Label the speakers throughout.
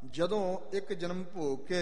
Speaker 1: ਜਦੋਂ ਇੱਕ ਜਨਮ ਭੋਗ ਕੇ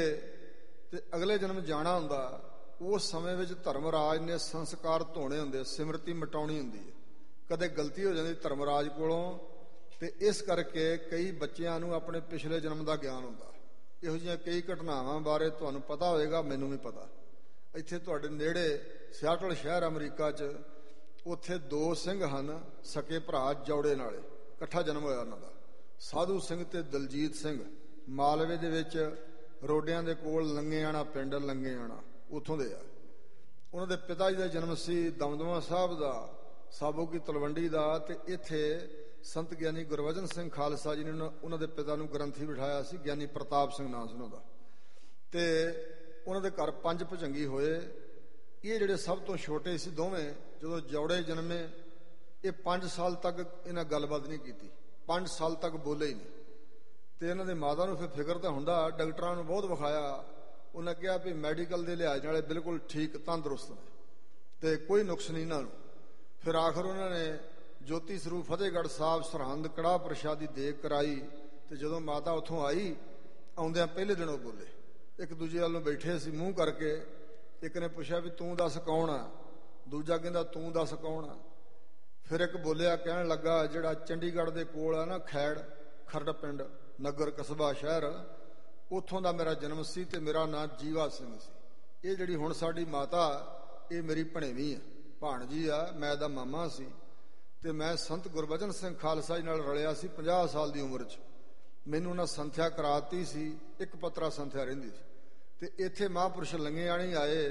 Speaker 1: ਤੇ ਅਗਲੇ ਜਨਮ ਜਾਣਾ ਹੁੰਦਾ, ਉਸ ਸਮੇਂ ਵਿੱਚ ਧਰਮਰਾਜ ਨੇ ਸੰਸਕਾਰ ਧੋਣੇ ਹੁੰਦੇ, ਸਿਮਰਤੀ ਮਿਟਾਉਣੀ ਹੁੰਦੀ ਹੈ। ਕਦੇ ਗਲਤੀ ਹੋ ਜਾਂਦੀ ਧਰਮਰਾਜ ਕੋਲੋਂ, ਤੇ ਇਸ ਕਰਕੇ ਕਈ ਬੱਚਿਆਂ ਨੂੰ ਆਪਣੇ ਪਿਛਲੇ ਜਨਮ ਦਾ ਗਿਆਨ ਹੁੰਦਾ। ਇਹੋ ਜਿਹੀਆਂ ਕਈ ਘਟਨਾਵਾਂ ਬਾਰੇ ਤੁਹਾਨੂੰ ਪਤਾ ਹੋਵੇਗਾ, ਮੈਨੂੰ ਵੀ ਪਤਾ। ਇੱਥੇ ਤੁਹਾਡੇ ਨੇੜੇ ਸਿਆਟਲ ਸ਼ਹਿਰ ਅਮਰੀਕਾ 'ਚ, ਉੱਥੇ 2 ਸਿੰਘ ਹਨ ਸਕੇ ਭਰਾ, ਜੌੜੇ ਨਾਲੇ, ਇਕੱਠਾ ਜਨਮ ਹੋਇਆ ਉਹਨਾਂ ਦਾ, ਸਾਧੂ ਸਿੰਘ ਤੇ ਦਲਜੀਤ ਸਿੰਘ। ਮਾਲਵੇ ਦੇ ਵਿੱਚ ਰੋਡਿਆਂ ਦੇ ਕੋਲ ਲੰਗੇਆਣਾ ਪਿੰਡ, ਲੰਗੇਆਣਾ ਉੱਥੋਂ ਦੇ ਆ। ਉਹਨਾਂ ਦੇ ਪਿਤਾ ਜੀ ਦਾ ਜਨਮ ਸੀ ਦਮਦਮਾ ਸਾਹਿਬ ਦਾ, ਸਾਬੋ ਕੀ ਤਲਵੰਡੀ ਦਾ। ਤੇ ਇੱਥੇ ਸੰਤ ਗਿਆਨੀ ਗੁਰਬਚਨ ਸਿੰਘ ਖਾਲਸਾ ਜੀ ਨੇ ਉਹਨਾਂ ਦੇ ਪਿਤਾ ਨੂੰ ਗ੍ਰੰਥੀ ਬਿਠਾਇਆ ਸੀ, ਗਿਆਨੀ ਪ੍ਰਤਾਪ ਸਿੰਘ ਨਾਂ ਸੀ ਉਹਨਾਂ ਦਾ। ਤੇ ਉਹਨਾਂ ਦੇ ਘਰ 5 ਭੁਜੰਗੀ ਹੋਏ। ਇਹ ਜਿਹੜੇ ਸਭ ਤੋਂ ਛੋਟੇ ਸੀ ਦੋਵੇਂ, ਜਦੋਂ ਜੌੜੇ ਜਨਮੇ, ਇਹ 5 ਸਾਲ ਤੱਕ ਇਹਨਾਂ ਗੱਲਬਾਤ ਨਹੀਂ ਕੀਤੀ, 5 ਸਾਲ ਤੱਕ ਬੋਲੇ ਹੀ ਨਹੀਂ। ਤੇ ਇਹਨਾਂ ਦੇ ਮਾਤਾ ਨੂੰ ਫਿਰ ਫਿਕਰ ਤਾਂ ਹੁੰਦਾ, ਡਾਕਟਰਾਂ ਨੂੰ ਬਹੁਤ ਵਿਖਾਇਆ। ਉਹਨਾਂ ਕਿਹਾ ਵੀ ਮੈਡੀਕਲ ਦੇ ਲਿਹਾਜ਼ ਨਾਲੇ ਬਿਲਕੁਲ ਠੀਕ ਤੰਦਰੁਸਤ ਨੇ ਤੇ ਕੋਈ ਨੁਕਸ ਨਹੀਂ ਇਹਨਾਂ ਨੂੰ। ਫਿਰ ਆਖਰ ਉਹਨਾਂ ਨੇ ਜੋਤੀ ਸਰੂਪ ਫਤਿਹਗੜ੍ਹ ਸਾਹਿਬ ਸਰਹੰਦ ਕੜਾਹ ਪ੍ਰਸ਼ਾਦੀ ਦੇਗ ਕਰਾਈ। ਤੇ ਜਦੋਂ ਮਾਤਾ ਉੱਥੋਂ ਆਈ, ਆਉਂਦਿਆਂ ਪਹਿਲੇ ਦਿਨ ਉਹ ਬੋਲੇ। ਇੱਕ ਦੂਜੇ ਵੱਲ ਨੂੰ ਬੈਠੇ ਸੀ ਮੂੰਹ ਕਰਕੇ। ਇੱਕ ਨੇ ਪੁੱਛਿਆ ਵੀ ਤੂੰ ਦੱਸ ਕੌਣ ਆ, ਦੂਜਾ ਕਹਿੰਦਾ ਤੂੰ ਦੱਸ ਕੌਣ ਆ। ਫਿਰ ਇੱਕ ਬੋਲਿਆ, ਕਹਿਣ ਲੱਗਾ ਜਿਹੜਾ ਚੰਡੀਗੜ੍ਹ ਦੇ ਕੋਲ ਆ ਨਾ, ਖਰੜ ਪਿੰਡ, ਨਗਰ ਕਸਬਾ ਸ਼ਹਿਰ, ਉੱਥੋਂ ਦਾ ਮੇਰਾ ਜਨਮ ਸੀ ਤੇ ਮੇਰਾ ਨਾਂ ਜੀਵਾ ਸਿੰਘ ਸੀ। ਇਹ ਜਿਹੜੀ ਹੁਣ ਸਾਡੀ ਮਾਤਾ, ਇਹ ਮੇਰੀ ਭਣੇਵੀਂ ਆ, ਭਾਣਜੀ ਆ, ਮੈਂ ਇਹਦਾ ਮਾਮਾ ਸੀ। ਤੇ ਮੈਂ ਸੰਤ ਗੁਰਬਚਨ ਸਿੰਘ ਖਾਲਸਾ ਜੀ ਨਾਲ ਰਲਿਆ ਸੀ 50 ਸਾਲ ਦੀ ਉਮਰ 'ਚ। ਮੈਨੂੰ ਉਹਨਾਂ ਸੰਥਿਆ ਕਰਾਤੀ ਸੀ, ਇੱਕ ਪੱਤਰਾ ਸੰਥਿਆ ਰਹਿੰਦੀ ਸੀ। ਤੇ ਇੱਥੇ ਮਹਾਂਪੁਰਸ਼ ਲੰਗੇਆਣੀ ਆਏ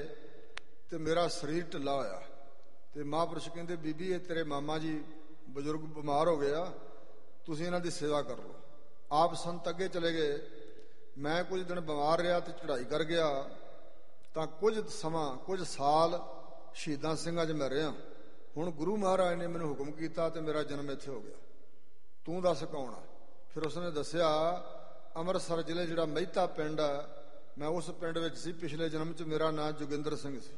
Speaker 1: ਤੇ ਮੇਰਾ ਸਰੀਰ ਢਿੱਲਾ ਹੋਇਆ। ਤੇ ਮਹਾਂਪੁਰਸ਼ ਕਹਿੰਦੇ, ਬੀਬੀ ਇਹ ਤੇਰੇ ਮਾਮਾ ਜੀ ਬਜ਼ੁਰਗ ਬਿਮਾਰ ਹੋ ਗਏ ਆ, ਤੁਸੀਂ ਇਹਨਾਂ ਦੀ ਸੇਵਾ ਕਰ ਲਓ। ਆਪ ਸੰਤ ਅੱਗੇ ਚਲੇ ਗਏ। ਮੈਂ ਕੁਝ ਦਿਨ ਬਿਮਾਰ ਰਿਹਾ ਤੇ ਚੜ੍ਹਾਈ ਕਰ ਗਿਆ। ਤਾਂ ਕੁਝ ਸਮਾਂ, ਕੁਝ ਸਾਲ ਸ਼ਹੀਦਾਂ ਸਿੰਘਾਂ 'ਚ ਮੈਂ ਰਿਹਾ। ਹੁਣ ਗੁਰੂ ਮਹਾਰਾਜ ਨੇ ਮੈਨੂੰ ਹੁਕਮ ਕੀਤਾ ਤੇ ਮੇਰਾ ਜਨਮ ਇੱਥੇ ਹੋ ਗਿਆ। ਤੂੰ ਦੱਸ ਕੌਣ ਆ? ਫਿਰ ਉਸਨੇ ਦੱਸਿਆ, ਅੰਮ੍ਰਿਤਸਰ ਜ਼ਿਲ੍ਹੇ ਜਿਹੜਾ ਮਹਿਤਾ ਪਿੰਡ ਆ, ਮੈਂ ਉਸ ਪਿੰਡ ਵਿੱਚ ਸੀ ਪਿਛਲੇ ਜਨਮ 'ਚ। ਮੇਰਾ ਨਾਂ ਜੋਗਿੰਦਰ ਸਿੰਘ ਸੀ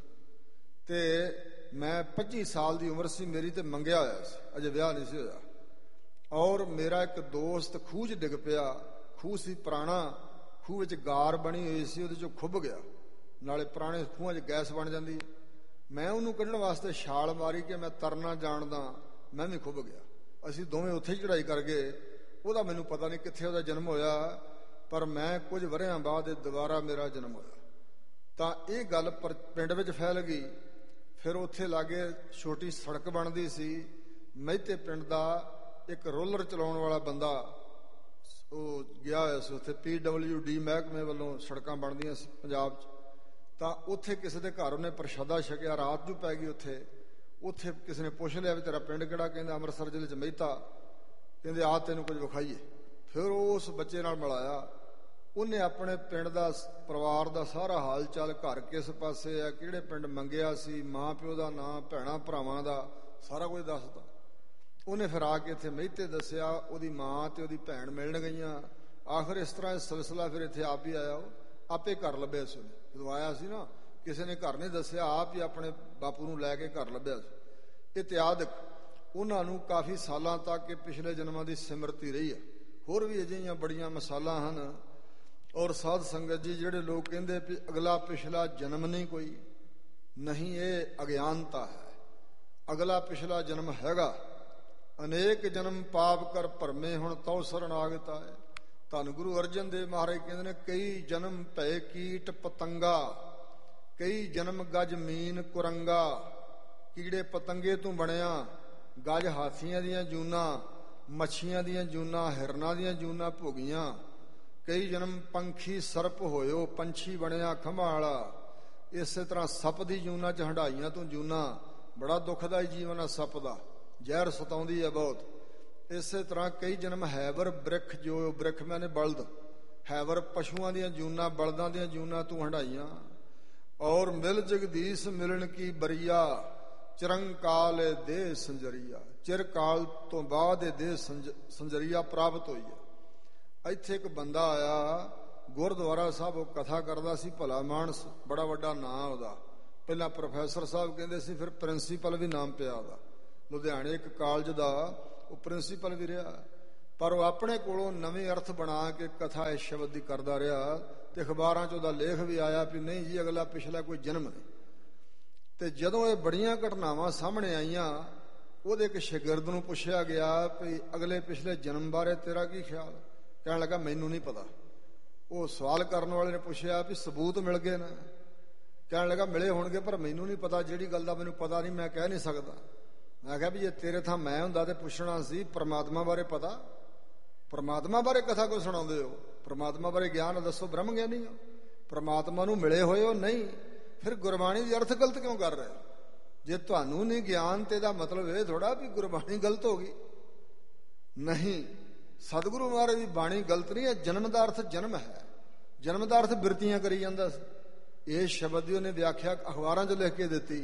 Speaker 1: ਤੇ ਮੈਂ 25 ਸਾਲ ਦੀ ਉਮਰ ਸੀ ਮੇਰੀ, ਤੇ ਮੰਗਿਆ ਹੋਇਆ ਸੀ, ਅਜੇ ਵਿਆਹ ਨਹੀਂ ਸੀ ਹੋਇਆ। ਔਰ ਮੇਰਾ ਇੱਕ ਦੋਸਤ ਖੂਹ 'ਚ ਡਿੱਗ ਪਿਆ। ਖੂਹ ਸੀ ਪੁਰਾਣਾ, ਖੂਹ ਵਿੱਚ ਗਾਰ ਬਣੀ ਹੋਈ ਸੀ, ਉਹਦੇ 'ਚੋਂ ਖੁੱਭ ਗਿਆ। ਨਾਲੇ ਪੁਰਾਣੇ ਖੂਹਾਂ 'ਚ ਗੈਸ ਬਣ ਜਾਂਦੀ। ਮੈਂ ਉਹਨੂੰ ਕੱਢਣ ਵਾਸਤੇ ਛਾਲ ਮਾਰੀ ਕਿ ਮੈਂ ਤਰਨਾ ਜਾਣਦਾ, ਮੈਂ ਵੀ ਖੁੱਭ ਗਿਆ। ਅਸੀਂ ਦੋਵੇਂ ਉੱਥੇ ਹੀ ਚੜ੍ਹਾਈ ਕਰ ਗਏ। ਉਹਦਾ ਮੈਨੂੰ ਪਤਾ ਨਹੀਂ ਕਿੱਥੇ ਉਹਦਾ ਜਨਮ ਹੋਇਆ, ਪਰ ਮੈਂ ਕੁਝ ਵਰ੍ਹਿਆਂ ਬਾਅਦ ਦੁਬਾਰਾ ਮੇਰਾ ਜਨਮ ਹੋਇਆ। ਤਾਂ ਇਹ ਗੱਲ ਪਿੰਡ ਵਿੱਚ ਫੈਲ ਗਈ। ਫਿਰ ਉੱਥੇ ਲਾਗੇ ਛੋਟੀ ਸੜਕ ਬਣਦੀ ਸੀ। ਮਹਿਤੇ ਪਿੰਡ ਦਾ ਇੱਕ ਰੋਲਰ ਚਲਾਉਣ ਵਾਲਾ ਬੰਦਾ, ਉਹ ਗਿਆ ਹੋਇਆ ਸੀ ਉੱਥੇ, PWD ਮਹਿਕਮੇ ਵੱਲੋਂ ਸੜਕਾਂ ਬਣਦੀਆਂ ਸੀ ਪੰਜਾਬ 'ਚ। ਤਾਂ ਉੱਥੇ ਕਿਸੇ ਦੇ ਘਰ ਉਹਨੇ ਪ੍ਰਸ਼ਾਦਾ ਛਕਿਆ, ਰਾਤ ਨੂੰ ਪੈ ਗਈ ਉੱਥੇ। ਉੱਥੇ ਕਿਸੇ ਨੇ ਪੁੱਛ ਲਿਆ ਵੀ ਤੇਰਾ ਪਿੰਡ ਕਿਹੜਾ? ਕਹਿੰਦਾ ਅੰਮ੍ਰਿਤਸਰ ਜ਼ਿਲ੍ਹੇ 'ਚ ਮਹਿਤਾ। ਕਹਿੰਦੇ ਆ ਤੈਨੂੰ ਕੁਝ ਵਿਖਾਈਏ। ਫਿਰ ਉਸ ਬੱਚੇ ਨਾਲ ਮਿਲਾਇਆ। ਉਹਨੇ ਆਪਣੇ ਪਿੰਡ ਦਾ, ਪਰਿਵਾਰ ਦਾ ਸਾਰਾ ਹਾਲ ਚਾਲ, ਘਰ ਕਿਸ ਪਾਸੇ ਆ, ਕਿਹੜੇ ਪਿੰਡ ਮੰਗਿਆ ਸੀ, ਮਾਂ ਪਿਓ ਦਾ ਨਾਂ, ਭੈਣਾਂ ਭਰਾਵਾਂ ਦਾ ਸਾਰਾ ਕੁਝ ਦੱਸਦਾ। ਉਹਨੇ ਫਿਰ ਆ ਕੇ ਇੱਥੇ ਮਹਿਤੇ ਦੱਸਿਆ। ਉਹਦੀ ਮਾਂ ਤੇ ਉਹਦੀ ਭੈਣ ਮਿਲਣ ਗਈਆਂ। ਆਖਰ ਇਸ ਤਰ੍ਹਾਂ ਇਹ ਸਿਲਸਿਲਾ ਫਿਰ ਇੱਥੇ ਆਪ ਹੀ ਆਇਆ। ਉਹ ਆਪੇ ਘਰ ਲੱਭਿਆ ਸੀ ਉਹਨੇ। ਜਦੋਂ ਆਇਆ ਸੀ ਨਾ, ਕਿਸੇ ਨੇ ਘਰ ਨਹੀਂ ਦੱਸਿਆ, ਆਪ ਹੀ ਆਪਣੇ ਬਾਪੂ ਨੂੰ ਲੈ ਕੇ ਘਰ ਲੱਭਿਆ ਸੀ। ਇਤਿਆਦਿਕ ਉਹਨਾਂ ਨੂੰ ਕਾਫੀ ਸਾਲਾਂ ਤੱਕ ਇਹ ਪਿਛਲੇ ਜਨਮਾਂ ਦੀ ਸਿਮਰਤੀ ਰਹੀ ਹੈ। ਹੋਰ ਵੀ ਅਜਿਹੀਆਂ ਬੜੀਆਂ ਮਿਸਾਲਾਂ ਹਨ। ਔਰ ਸਾਧ ਸੰਗਤ ਜੀ, ਜਿਹੜੇ ਲੋਕ ਕਹਿੰਦੇ ਵੀ ਅਗਲਾ ਪਿਛਲਾ ਜਨਮ ਨਹੀਂ ਕੋਈ, ਨਹੀਂ, ਇਹ ਅਗਿਆਨਤਾ ਹੈ। ਅਗਲਾ ਪਿਛਲਾ ਜਨਮ ਹੈਗਾ। ਅਨੇਕ ਜਨਮ ਪਾਪ ਕਰ ਭਰਮੇ, ਹੁਣ ਤਉ ਸਰਨਾਗਤ ਆਏ। ਧੰਨ ਗੁਰੂ ਅਰਜਨ ਦੇਵ ਮਹਾਰਾਜ ਕਹਿੰਦੇ ਨੇ, ਕਈ ਜਨਮ ਭਏ ਕੀਟ ਪਤੰਗਾ, ਕਈ ਜਨਮ ਗਜ ਮੀਨ ਕੁਰੰਗਾ। ਕੀੜੇ ਪਤੰਗੇ ਤੋਂ ਬਣਿਆ, ਗਜ ਹਾਥੀਆਂ ਦੀਆਂ ਜੂਨਾਂ, ਮੱਛੀਆਂ ਦੀਆਂ ਜੂਨਾਂ, ਹਿਰਨਾਂ ਦੀਆਂ ਜੂਨਾਂ ਭੋਗੀਆਂ। ਕਈ ਜਨਮ ਪੰਖੀ ਸਰਪ ਹੋਇਓ, ਪੰਛੀ ਬਣਿਆ ਖੰਭਾਂ ਵਾਲਾ। ਇਸੇ ਤਰ੍ਹਾਂ ਸੱਪ ਦੀ ਜੂਨਾਂ 'ਚ ਹੰਡਾਈਆਂ ਤੋਂ ਜੂਨਾਂ। ਬੜਾ ਦੁਖਦਾਈ ਜੀਵਨ ਆ ਸੱਪ ਦਾ, ਜ਼ਹਿਰ ਸਤਾਉਂਦੀ ਹੈ ਬਹੁਤ। ਇਸੇ ਤਰ੍ਹਾਂ ਕਈ ਜਨਮ ਹੈਵਰ ਬ੍ਰਿਖ, ਜੋ ਬ੍ਰਿਖ ਮੈਨੇ ਬਲਦ, ਹੈਵਰ ਪਸ਼ੂਆਂ ਦੀਆਂ ਜੂਨਾਂ, ਬਲਦਾਂ ਦੀਆਂ ਜੂਨਾਂ ਤੂੰ ਹੰਡਾਈਆਂ। ਔਰ ਮਿਲ ਜਗਦੀਸ਼ ਮਿਲਣ ਕੀ ਬਰੀਆ, ਚਿਰੰਕਾਲ ਦੇਹ ਸੰਜਰੀਆ। ਚਿਰ ਕਾਲ ਤੋਂ ਬਾਅਦ ਇਹ ਦੇਹ ਸੰਜਰੀਆ ਪ੍ਰਾਪਤ ਹੋਈ ਹੈ। ਇੱਥੇ ਇੱਕ ਬੰਦਾ ਆਇਆ ਗੁਰਦੁਆਰਾ ਸਾਹਿਬ, ਉਹ ਕਥਾ ਕਰਦਾ ਸੀ, ਭਲਾ ਮਾਨਸ, ਬੜਾ ਵੱਡਾ ਨਾਂ ਉਹਦਾ। ਪਹਿਲਾਂ ਪ੍ਰੋਫੈਸਰ ਸਾਹਿਬ ਕਹਿੰਦੇ ਸੀ, ਫਿਰ ਪ੍ਰਿੰਸੀਪਲ ਵੀ ਨਾਮ ਪਿਆ ਉਹਦਾ। ਲੁਧਿਆਣੇ ਇੱਕ ਕਾਲਜ ਦਾ ਉਹ ਪ੍ਰਿੰਸੀਪਲ ਵੀ ਰਿਹਾ। ਪਰ ਉਹ ਆਪਣੇ ਕੋਲੋਂ ਨਵੇਂ ਅਰਥ ਬਣਾ ਕੇ ਕਥਾ ਇਸ ਸ਼ਬਦ ਦੀ ਕਰਦਾ ਰਿਹਾ, ਤੇ ਅਖਬਾਰਾਂ 'ਚ ਉਹਦਾ ਲੇਖ ਵੀ ਆਇਆ ਵੀ ਨਹੀਂ ਜੀ ਅਗਲਾ ਪਿਛਲਾ ਕੋਈ ਜਨਮ ਨਹੀਂ। ਤੇ ਜਦੋਂ ਇਹ ਬੜੀਆਂ ਘਟਨਾਵਾਂ ਸਾਹਮਣੇ ਆਈਆਂ, ਉਹਦੇ ਇੱਕ ਸ਼ਾਗਿਰਦ ਨੂੰ ਪੁੱਛਿਆ ਗਿਆ ਵੀ ਅਗਲੇ ਪਿਛਲੇ ਜਨਮ ਬਾਰੇ ਤੇਰਾ ਕੀ ਖਿਆਲ? ਕਹਿਣ ਲੱਗਾ ਮੈਨੂੰ ਨਹੀਂ ਪਤਾ। ਉਹ ਸਵਾਲ ਕਰਨ ਵਾਲੇ ਨੇ ਪੁੱਛਿਆ ਵੀ ਸਬੂਤ ਮਿਲ ਗਏ ਨਾ? ਕਹਿਣ ਲੱਗਾ ਮਿਲੇ ਹੋਣਗੇ ਪਰ ਮੈਨੂੰ ਨਹੀਂ ਪਤਾ, ਜਿਹੜੀ ਗੱਲ ਦਾ ਮੈਨੂੰ ਪਤਾ ਨਹੀਂ ਮੈਂ ਕਹਿ ਨਹੀਂ ਸਕਦਾ। ਮੈਂ ਕਿਹਾ ਵੀ ਜੇ ਤੇਰੇ ਥਾਂ ਮੈਂ ਹੁੰਦਾ ਤੇ ਪੁੱਛਣਾ ਸੀ ਪਰਮਾਤਮਾ ਬਾਰੇ ਪਤਾ? ਪਰਮਾਤਮਾ ਬਾਰੇ ਕਥਾ ਕਿਉਂ ਸੁਣਾਉਂਦੇ ਹੋ? ਪਰਮਾਤਮਾ ਬਾਰੇ ਗਿਆਨ ਦੱਸੋ, ਬ੍ਰਹਮ ਗਿਆਨੀ ਹੋ, ਪਰਮਾਤਮਾ ਨੂੰ ਮਿਲੇ ਹੋਏ ਹੋ ਨਹੀਂ, ਫਿਰ ਗੁਰਬਾਣੀ ਦੀ ਅਰਥ ਗਲਤ ਕਿਉਂ ਕਰ ਰਹੇ? ਜੇ ਤੁਹਾਨੂੰ ਨਹੀਂ ਗਿਆਨ ਤੇ ਦਾ ਮਤਲਬ ਇਹ ਥੋੜਾ ਵੀ ਗੁਰਬਾਣੀ ਗਲਤ ਹੋ ਗਈ। ਨਹੀਂ, ਸਤਿਗੁਰੂ ਮਹਾਰਾਜ ਦੀ ਬਾਣੀ ਗਲਤ ਨਹੀਂ ਹੈ। ਜਨਮ ਦਾ ਅਰਥ ਜਨਮ ਹੈ, ਜਨਮ ਦਾ ਅਰਥ ਬਿਰਤੀਆਂ ਕਰੀ ਜਾਂਦਾ ਸੀ। ਇਹ ਸ਼ਬਦ ਦੀ ਉਹਨੇ ਵਿਆਖਿਆ ਅਖਬਾਰਾਂ 'ਚ ਲਿਖ ਕੇ ਦਿੱਤੀ।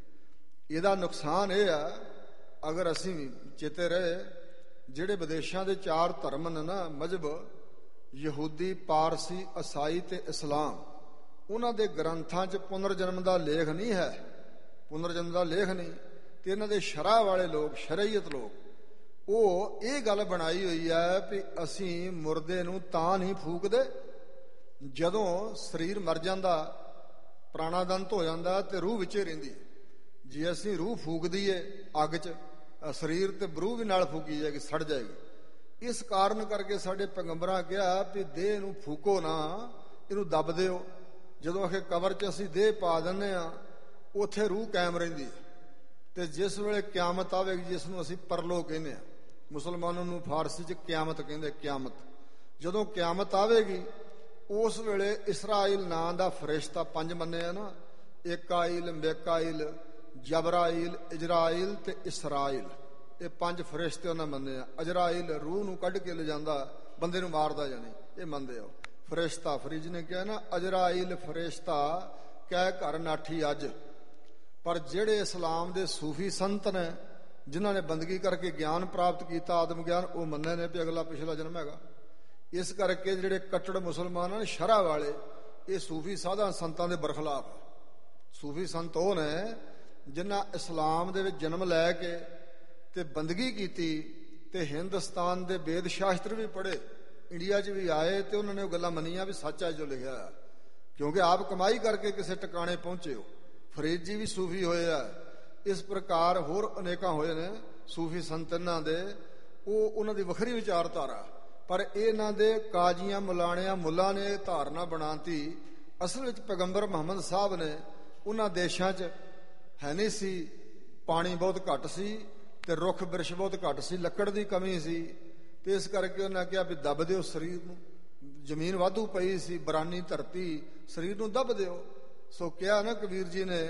Speaker 1: ਇਹਦਾ ਨੁਕਸਾਨ ਇਹ ਆ, ਅਗਰ ਅਸੀਂ ਵੀ ਚੇਤੇ ਰਹੇ, ਜਿਹੜੇ ਵਿਦੇਸ਼ਾਂ ਦੇ 4 ਧਰਮ ਨੇ ਨਾ, ਮਜ਼ਹਬ ਯਹੂਦੀ, ਪਾਰਸੀ, ਈਸਾਈ ਤੇ ਇਸਲਾਮ, ਉਹਨਾਂ ਦੇ ਗ੍ਰੰਥਾਂ 'ਚ ਪੁਨਰ ਜਨਮ ਦਾ ਲੇਖ ਨਹੀਂ ਹੈ, ਪੁਨਰ ਜਨਮ ਦਾ ਲੇਖ ਨਹੀਂ। ਤੇ ਇਹਨਾਂ ਦੇ ਸ਼ਰ੍ਹਾ ਵਾਲੇ ਲੋਕ, ਸ਼ਰਈਅਤ ਲੋਕ, ਉਹ ਇਹ ਗੱਲ ਬਣਾਈ ਹੋਈ ਹੈ ਵੀ ਅਸੀਂ ਮੁਰਦੇ ਨੂੰ ਤਾਂ ਨਹੀਂ ਫੂਕਦੇ ਜਦੋਂ ਸਰੀਰ ਮਰ ਜਾਂਦਾ, ਪ੍ਰਾਣਾਦੰਤ ਹੋ ਜਾਂਦਾ ਤੇ ਰੂਹ ਵਿੱਚੇ ਰਹਿੰਦੀ। ਜੇ ਅਸੀਂ ਰੂਹ ਫੂਕ ਦਈਏ ਅੱਗ 'ਚ, ਸਰੀਰ ਤੇ ਰੂਹ ਵੀ ਨਾਲ ਫੂਕੀ ਜਾਏਗੀ, ਸੜ ਜਾਏਗੀ। ਇਸ ਕਾਰਨ ਕਰਕੇ ਸਾਡੇ ਪੈਗੰਬਰਾਂ ਕਿਹਾ ਵੀ ਦੇਹ ਨੂੰ ਫੂਕੋ ਨਾ, ਇਹਨੂੰ ਦੱਬ ਦਿਓ। ਜਦੋਂ ਆਖੇ ਕਬਰ 'ਚ ਅਸੀਂ ਦੇਹ ਪਾ ਦਿੰਦੇ ਆ, ਉੱਥੇ ਰੂਹ ਕਾਇਮ ਰਹਿੰਦੀ ਹੈ। ਤੇ ਜਿਸ ਵੇਲੇ ਕਿਆਮਤ ਆਵੇਗੀ, ਜਿਸ ਨੂੰ ਅਸੀਂ ਪਰਲੋ ਕਹਿੰਦੇ ਆ, ਮੁਸਲਮਾਨਾਂ ਨੂੰ ਫਾਰਸੀ 'ਚ ਕਿਆਮਤ ਕਹਿੰਦੇ, ਕਿਆਮਤ। ਜਦੋਂ ਕਿਆਮਤ ਆਵੇਗੀ ਉਸ ਵੇਲੇ ਇਸਰਾਈਲ ਨਾਂ ਦਾ ਫਰਿਸ਼ਤਾ, 5 ਮੰਨੇ ਆ ਨਾ, ਏਕਾਈਲ, ਮੇਕਾਈਲ, ਜਬਰਾਈਲ, ਇਜਰਾਈਲ ਤੇ ਇਸਰਾਈਲ, ਇਹ 5 ਫਰਿਸ਼ਤੇ ਉਹਨਾਂ ਮੰਨੇ ਆ। ਅਜਰਾਈਲ ਰੂਹ ਨੂੰ ਕੱਢ ਕੇ ਲਿਜਾਂਦਾ, ਬੰਦੇ ਨੂੰ ਮਾਰਦਾ, ਜਾਣੀ ਇਹ ਮੰਨਦੇ ਆ। ਫਰਿਸ਼ਤਾ, ਫਰੀਜ ਨੇ ਕਿਹਾ ਨਾ, ਅਜਰਾਈਲ ਫਰਿਸ਼ਤਾ ਕਹਿ ਘਰ ਨਾਠੀ ਅੱਜ। ਪਰ ਜਿਹੜੇ ਇਸਲਾਮ ਦੇ ਸੂਫੀ ਸੰਤ ਨੇ, ਜਿਨ੍ਹਾਂ ਨੇ ਬੰਦਗੀ ਕਰਕੇ ਗਿਆਨ ਪ੍ਰਾਪਤ ਕੀਤਾ, ਆਤਮ ਗਿਆਨ, ਉਹ ਮੰਨੇ ਨੇ ਵੀ ਅਗਲਾ ਪਿਛਲਾ ਜਨਮ ਹੈਗਾ। ਇਸ ਕਰਕੇ ਜਿਹੜੇ ਕੱਟੜ ਮੁਸਲਮਾਨ ਹਨ, ਸ਼ਰ੍ਹਾ ਵਾਲੇ, ਇਹ ਸੂਫੀ ਸਾਧਾਂ ਸੰਤਾਂ ਦੇ ਬਰਖਲਾਫ ਹੈ। ਸੂਫੀ ਸੰਤ ਉਹ ਨੇ ਜਿਨ੍ਹਾਂ ਇਸਲਾਮ ਦੇ ਵਿੱਚ ਜਨਮ ਲੈ ਕੇ ਤੇ ਬੰਦਗੀ ਕੀਤੀ, ਤੇ ਹਿੰਦੁਸਤਾਨ ਦੇ ਵੇਦ ਸ਼ਾਸਤਰ ਵੀ ਪੜ੍ਹੇ, ਇੰਡੀਆ 'ਚ ਵੀ ਆਏ, ਤੇ ਉਹਨਾਂ ਨੇ ਉਹ ਗੱਲਾਂ ਮੰਨੀਆਂ ਵੀ ਸੱਚ ਹੈ ਜੋ ਲਿਖਿਆ ਹੈ, ਕਿਉਂਕਿ ਆਪ ਕਮਾਈ ਕਰਕੇ ਕਿਸੇ ਟਿਕਾਣੇ ਪਹੁੰਚੇ ਹੋ। ਫਰੀਦ ਜੀ ਵੀ ਸੂਫੀ ਹੋਏ ਆ। ਇਸ ਪ੍ਰਕਾਰ ਹੋਰ ਅਨੇਕਾਂ ਹੋਏ ਨੇ ਸੂਫੀ ਸੰਤ ਇਹਨਾਂ ਦੇ, ਉਹ ਉਹਨਾਂ ਦੀ ਵੱਖਰੀ ਵਿਚਾਰਧਾਰਾ। ਪਰ ਇਹਨਾਂ ਦੇ ਕਾਜ਼ੀਆਂ, ਮੁਲਾਣਿਆਂ, ਮੁੱਲਾਂ ਨੇ ਇਹ ਧਾਰਨਾ ਬਣਾਤੀ। ਅਸਲ ਵਿੱਚ ਪੈਗੰਬਰ ਮੁਹੰਮਦ ਸਾਹਿਬ ਨੇ, ਉਹਨਾਂ ਦੇਸ਼ਾਂ 'ਚ ਹੈ ਨਹੀਂ ਸੀ, ਪਾਣੀ ਬਹੁਤ ਘੱਟ ਸੀ ਤੇ ਰੁੱਖ ਬਿਰਛ ਬਹੁਤ ਘੱਟ ਸੀ, ਲੱਕੜ ਦੀ ਕਮੀ ਸੀ, ਤੇ ਇਸ ਕਰਕੇ ਉਹਨਾਂ ਕਿਹਾ ਵੀ ਦੱਬ ਦਿਓ ਸਰੀਰ ਨੂੰ। ਜ਼ਮੀਨ ਵਾਧੂ ਪਈ ਸੀ, ਬਰਾਨੀ ਧਰਤੀ, ਸਰੀਰ ਨੂੰ ਦੱਬ ਦਿਓ। ਸੋ ਕਿਹਾ ਨਾ ਕਬੀਰ ਜੀ ਨੇ,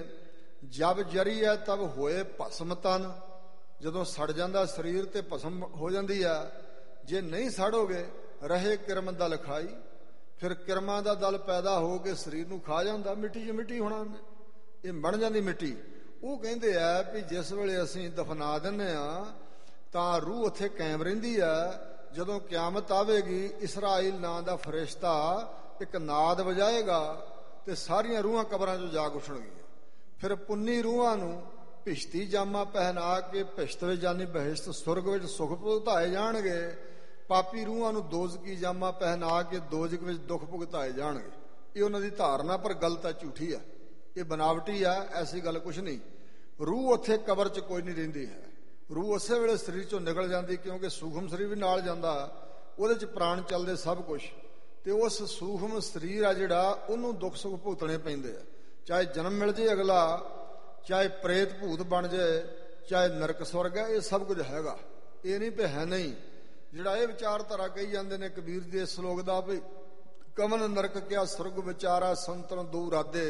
Speaker 1: ਜਬ ਜਰੀ ਹੈ ਤਬ ਹੋਏ ਭਸਮ ਤਨ, ਜਦੋਂ ਸੜ ਜਾਂਦਾ ਸਰੀਰ ਤੇ ਭਸਮ ਹੋ ਜਾਂਦੀ ਆ। ਜੇ ਨਹੀਂ ਸੜੋਗੇ ਰਹੇ ਕਿਰਮ ਦਲ ਖਾਈ, ਫਿਰ ਕਿਰਮਾਂ ਦਾ ਦਲ ਪੈਦਾ ਹੋ ਕੇ ਸਰੀਰ ਨੂੰ ਖਾ ਜਾਂਦਾ, ਮਿੱਟੀ 'ਚ ਮਿੱਟੀ ਹੋਣਾ, ਇਹ ਬਣ ਜਾਂਦੀ ਮਿੱਟੀ। ਉਹ ਕਹਿੰਦੇ ਆ ਵੀ ਜਿਸ ਵੇਲੇ ਅਸੀਂ ਦਫਨਾ ਦਿੰਦੇ ਆ ਤਾਂ ਰੂਹ ਉੱਥੇ ਕਾਇਮ ਰਹਿੰਦੀ ਆ। ਜਦੋਂ ਕਿਆਮਤ ਆਵੇਗੀ, ਇਸਰਾਈਲ ਨਾਂ ਦਾ ਫਰਿਸ਼ਤਾ ਇੱਕ ਨਾਦ ਵਜਾਏਗਾ ਤੇ ਸਾਰੀਆਂ ਰੂਹਾਂ ਕਬਰਾਂ 'ਚੋਂ ਜਾਗ ਉੱਠਣਗੀਆਂ। ਫਿਰ ਪੁੰਨੀ ਰੂਹਾਂ ਨੂੰ ਭਿਸ਼ਤੀ ਜਾਮਾ ਪਹਿਨਾ ਕੇ ਭਿਸ਼ਤ ਵਿੱਚ ਜਾਨੀ ਬਹਿਸ਼ਤ, ਸੁਰਗ ਵਿੱਚ ਸੁਖ ਭੁਗਤਾਏ ਜਾਣਗੇ। ਪਾਪੀ ਰੂਹਾਂ ਨੂੰ ਦੋਜ਼ਕੀ ਜਾਮਾ ਪਹਿਨਾ ਕੇ ਦੋਜ਼ਕ ਵਿੱਚ ਦੁੱਖ ਭੁਗਤਾਏ ਜਾਣਗੇ। ਇਹ ਉਹਨਾਂ ਦੀ ਧਾਰਨਾ, ਪਰ ਗਲਤ ਹੈ, ਝੂਠੀ ਹੈ, ਇਹ ਬਨਾਵਟੀ ਆ, ਐਸੀ ਗੱਲ ਕੁਛ ਨਹੀਂ। ਰੂਹ ਉੱਥੇ ਕਬਰ 'ਚ ਕੋਈ ਨਹੀਂ ਰਹਿੰਦੀ ਹੈ। ਰੂਹ ਉਸੇ ਵੇਲੇ ਸਰੀਰ 'ਚੋਂ ਨਿਕਲ ਜਾਂਦੀ, ਕਿਉਂਕਿ ਸੂਖਮ ਸਰੀਰ ਵੀ ਨਾਲ ਜਾਂਦਾ, ਉਹਦੇ 'ਚ ਪ੍ਰਾਣ ਚੱਲਦੇ ਸਭ ਕੁਛ। ਤੇ ਉਸ ਸੂਖਮ ਸਰੀਰ ਆ ਜਿਹੜਾ, ਉਹਨੂੰ ਦੁੱਖ ਸੁੱਖ ਭੁਗਤਣੇ ਪੈਂਦੇ ਆ। ਚਾਹੇ ਜਨਮ ਮਿਲ ਜੇ ਅਗਲਾ, ਚਾਹੇ ਪ੍ਰੇਤ ਭੂਤ ਬਣ ਜਾਏ, ਚਾਹੇ ਨਰਕ ਸਵਰਗ ਹੈ, ਇਹ ਸਭ ਕੁਝ ਹੈਗਾ। ਇਹ ਨਹੀਂ ਵੀ ਹੈ ਨਹੀਂ। ਜਿਹੜਾ ਇਹ ਵਿਚਾਰਧਾਰਾ ਕਹੀ ਜਾਂਦੇ ਨੇ ਕਬੀਰ ਦੇ ਸ਼ਲੋਕ ਦਾ ਵੀ ਕਮਨ ਨਰਕ ਕਿਆ ਸੁਰਗ ਵਿਚਾਰਾ ਸੰਤਨ ਦੂ ਰਾਦੇ,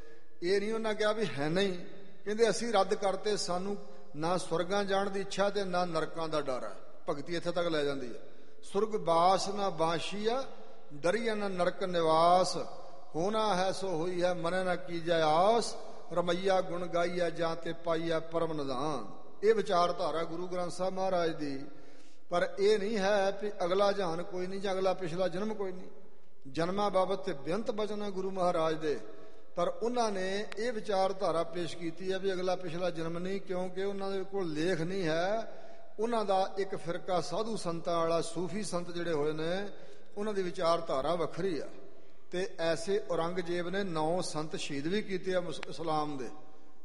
Speaker 1: ਇਹ ਨਹੀਂ ਉਹਨਾਂ ਕਿਹਾ ਵੀ ਹੈ ਨਹੀਂ। ਕਹਿੰਦੇ ਅਸੀਂ ਰੱਦ ਕਰਤੇ, ਸਾਨੂੰ ਨਾ ਸਵਰਗਾਂ ਜਾਣ ਦੀ ਇੱਛਾ ਤੇ ਨਾ ਨਰਕਾਂ ਦਾ ਡਰ ਹੈ। ਭਗਤੀ ਇੱਥੇ ਤੱਕ ਲੈ ਜਾਂਦੀ ਹੈ। ਸੁਰਗ ਬਾਸ ਨਾ ਬਾਸ਼ੀਆ, ਡਰੀਆ ਨਾ ਨਰਕ ਨਿਵਾਸ, ਹੋਣਾ ਹੈ ਸੋ ਹੋਈ ਹੈ, ਮਨ ਨਾ ਕੀਜੈ ਆਸ, ਰਮਈਆ ਗੁਣ ਗਾਈਆ ਜਾਂ ਤੇ ਪਾਈਆ ਪਰਮ ਨਿਧਾਨ। ਇਹ ਵਿਚਾਰਧਾਰਾ ਗੁਰੂ ਗ੍ਰੰਥ ਸਾਹਿਬ ਮਹਾਰਾਜ ਦੀ। ਪਰ ਇਹ ਨਹੀਂ ਹੈ ਵੀ ਅਗਲਾ ਜਹਾਨ ਕੋਈ ਨਹੀਂ ਜਾਂ ਅਗਲਾ ਪਿਛਲਾ ਜਨਮ ਕੋਈ ਨਹੀਂ। ਜਨਮਾਂ ਬਾਬਤ ਤੇ ਬੇਅੰਤ ਬਚਨ ਹੈ ਗੁਰੂ ਮਹਾਰਾਜ ਦੇ, ਪਰ ਉਹਨਾਂ ਨੇ ਇਹ ਵਿਚਾਰਧਾਰਾ ਪੇਸ਼ ਕੀਤੀ ਹੈ ਵੀ ਅਗਲਾ ਪਿਛਲਾ ਜਨਮ ਨਹੀਂ, ਕਿਉਂਕਿ ਉਹਨਾਂ ਦੇ ਕੋਲ ਲੇਖ ਨਹੀਂ ਹੈ। ਉਹਨਾਂ ਦਾ ਇੱਕ ਫਿਰਕਾ ਸਾਧੂ ਸੰਤਾਂ ਵਾਲਾ, ਸੂਫੀ ਸੰਤ ਜਿਹੜੇ ਹੋਏ ਨੇ, ਉਹਨਾਂ ਦੀ ਵਿਚਾਰਧਾਰਾ ਵੱਖਰੀ ਆ। ਤੇ ਐਸੇ ਔਰੰਗਜ਼ੇਬ ਨੇ 9 ਸੰਤ ਸ਼ਹੀਦ ਵੀ ਕੀਤੇ ਆ ਇਸਲਾਮ ਦੇ।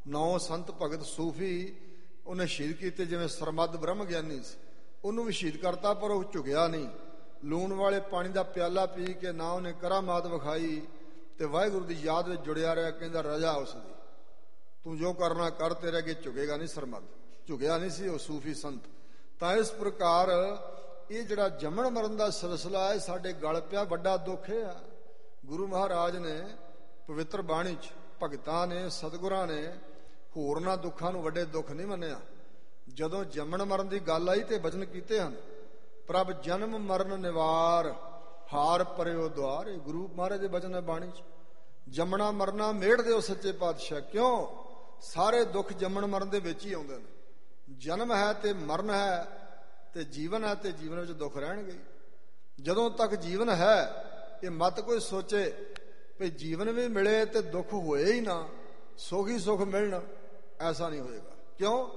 Speaker 1: 9 ਸੰਤ ਭਗਤ ਸੂਫੀ ਉਹਨੇ ਸ਼ਹੀਦ ਕੀਤੇ। ਜਿਵੇਂ ਸਰਮਦ ਬ੍ਰਹਮ ਗਿਆਨੀ ਸੀ, ਉਹਨੂੰ ਵੀ ਸ਼ਹੀਦ ਕਰਤਾ, ਪਰ ਉਹ ਝੁਕਿਆ ਨਹੀਂ। ਲੂਣ ਵਾਲੇ ਪਾਣੀ ਦਾ ਪਿਆਲਾ ਪੀ ਕੇ ਨਾ ਉਹਨੇ ਕਰਾਮਾਤ ਵਿਖਾਈ, ਤੇ ਵਾਹਿਗੁਰੂ ਦੀ ਯਾਦ ਵਿੱਚ ਜੁੜਿਆ ਰਿਹਾ। ਕਹਿੰਦਾ ਰਜਾ ਉਸ ਦੀ, ਤੂੰ ਜੋ ਕਰਨਾ ਕਰ, ਤੇਰੇ ਅੱਗੇ ਝੁਕੇਗਾ ਨਹੀਂ। ਸਰਮਦ ਝੁਕਿਆ ਨਹੀਂ ਸੀ ਉਹ ਸੂਫੀ ਸੰਤ। ਤਾਂ ਇਸ ਪ੍ਰਕਾਰ ਇਹ ਜਿਹੜਾ ਜੰਮਣ ਮਰਨ ਦਾ ਸਿਲਸਿਲਾ ਹੈ ਸਾਡੇ ਗਲ ਪਿਆ, ਵੱਡਾ ਦੁੱਖ ਇਹ ਆ। ਗੁਰੂ ਮਹਾਰਾਜ ਨੇ ਪਵਿੱਤਰ ਬਾਣੀ 'ਚ ਭਗਤਾਂ ਨੇ, ਸਤਿਗੁਰਾਂ ਨੇ ਹੋਰਨਾਂ ਦੁੱਖਾਂ ਨੂੰ ਵੱਡੇ ਦੁੱਖ ਨਹੀਂ ਮੰਨਿਆ। ਜਦੋਂ ਜੰਮਣ ਮਰਨ ਦੀ ਗੱਲ ਆਈ ਤੇ ਬਚਨ ਕੀਤੇ ਹਨ, ਪ੍ਰਭ ਜਨਮ ਮਰਨ ਨਿਵਾਰ, ਹਾਰ ਪਰਿਓ ਦੁਆਰ। ਇਹ ਗੁਰੂ ਮਹਾਰਾਜ ਦੇ ਬਚਨ ਹੈ ਬਾਣੀ 'ਚ। ਜੰਮਣਾ ਮਰਨਾ ਮੇੜ ਦਿਓ ਸੱਚੇ ਪਾਤਸ਼ਾਹ। ਕਿਉਂ? ਸਾਰੇ ਦੁੱਖ ਜੰਮਣ ਮਰਨ ਦੇ ਵਿੱਚ ਹੀ ਆਉਂਦੇ ਨੇ। ਜਨਮ ਹੈ ਤੇ ਮਰਨ ਹੈ ਤੇ ਜੀਵਨ ਹੈ, ਤੇ ਜੀਵਨ ਵਿੱਚ ਦੁੱਖ ਰਹਿਣਗੇ। ਜਦੋਂ ਤੱਕ ਜੀਵਨ ਹੈ, ਇਹ ਮਤ ਕੋਈ ਸੋਚੇ ਵੀ ਜੀਵਨ ਵੀ ਮਿਲੇ ਤੇ ਦੁੱਖ ਹੋਏ ਹੀ ਨਾ, ਸੁਖ ਹੀ ਸੁਖ ਮਿਲਣ, ਐਸਾ ਨਹੀਂ ਹੋਏਗਾ। ਕਿਉਂ?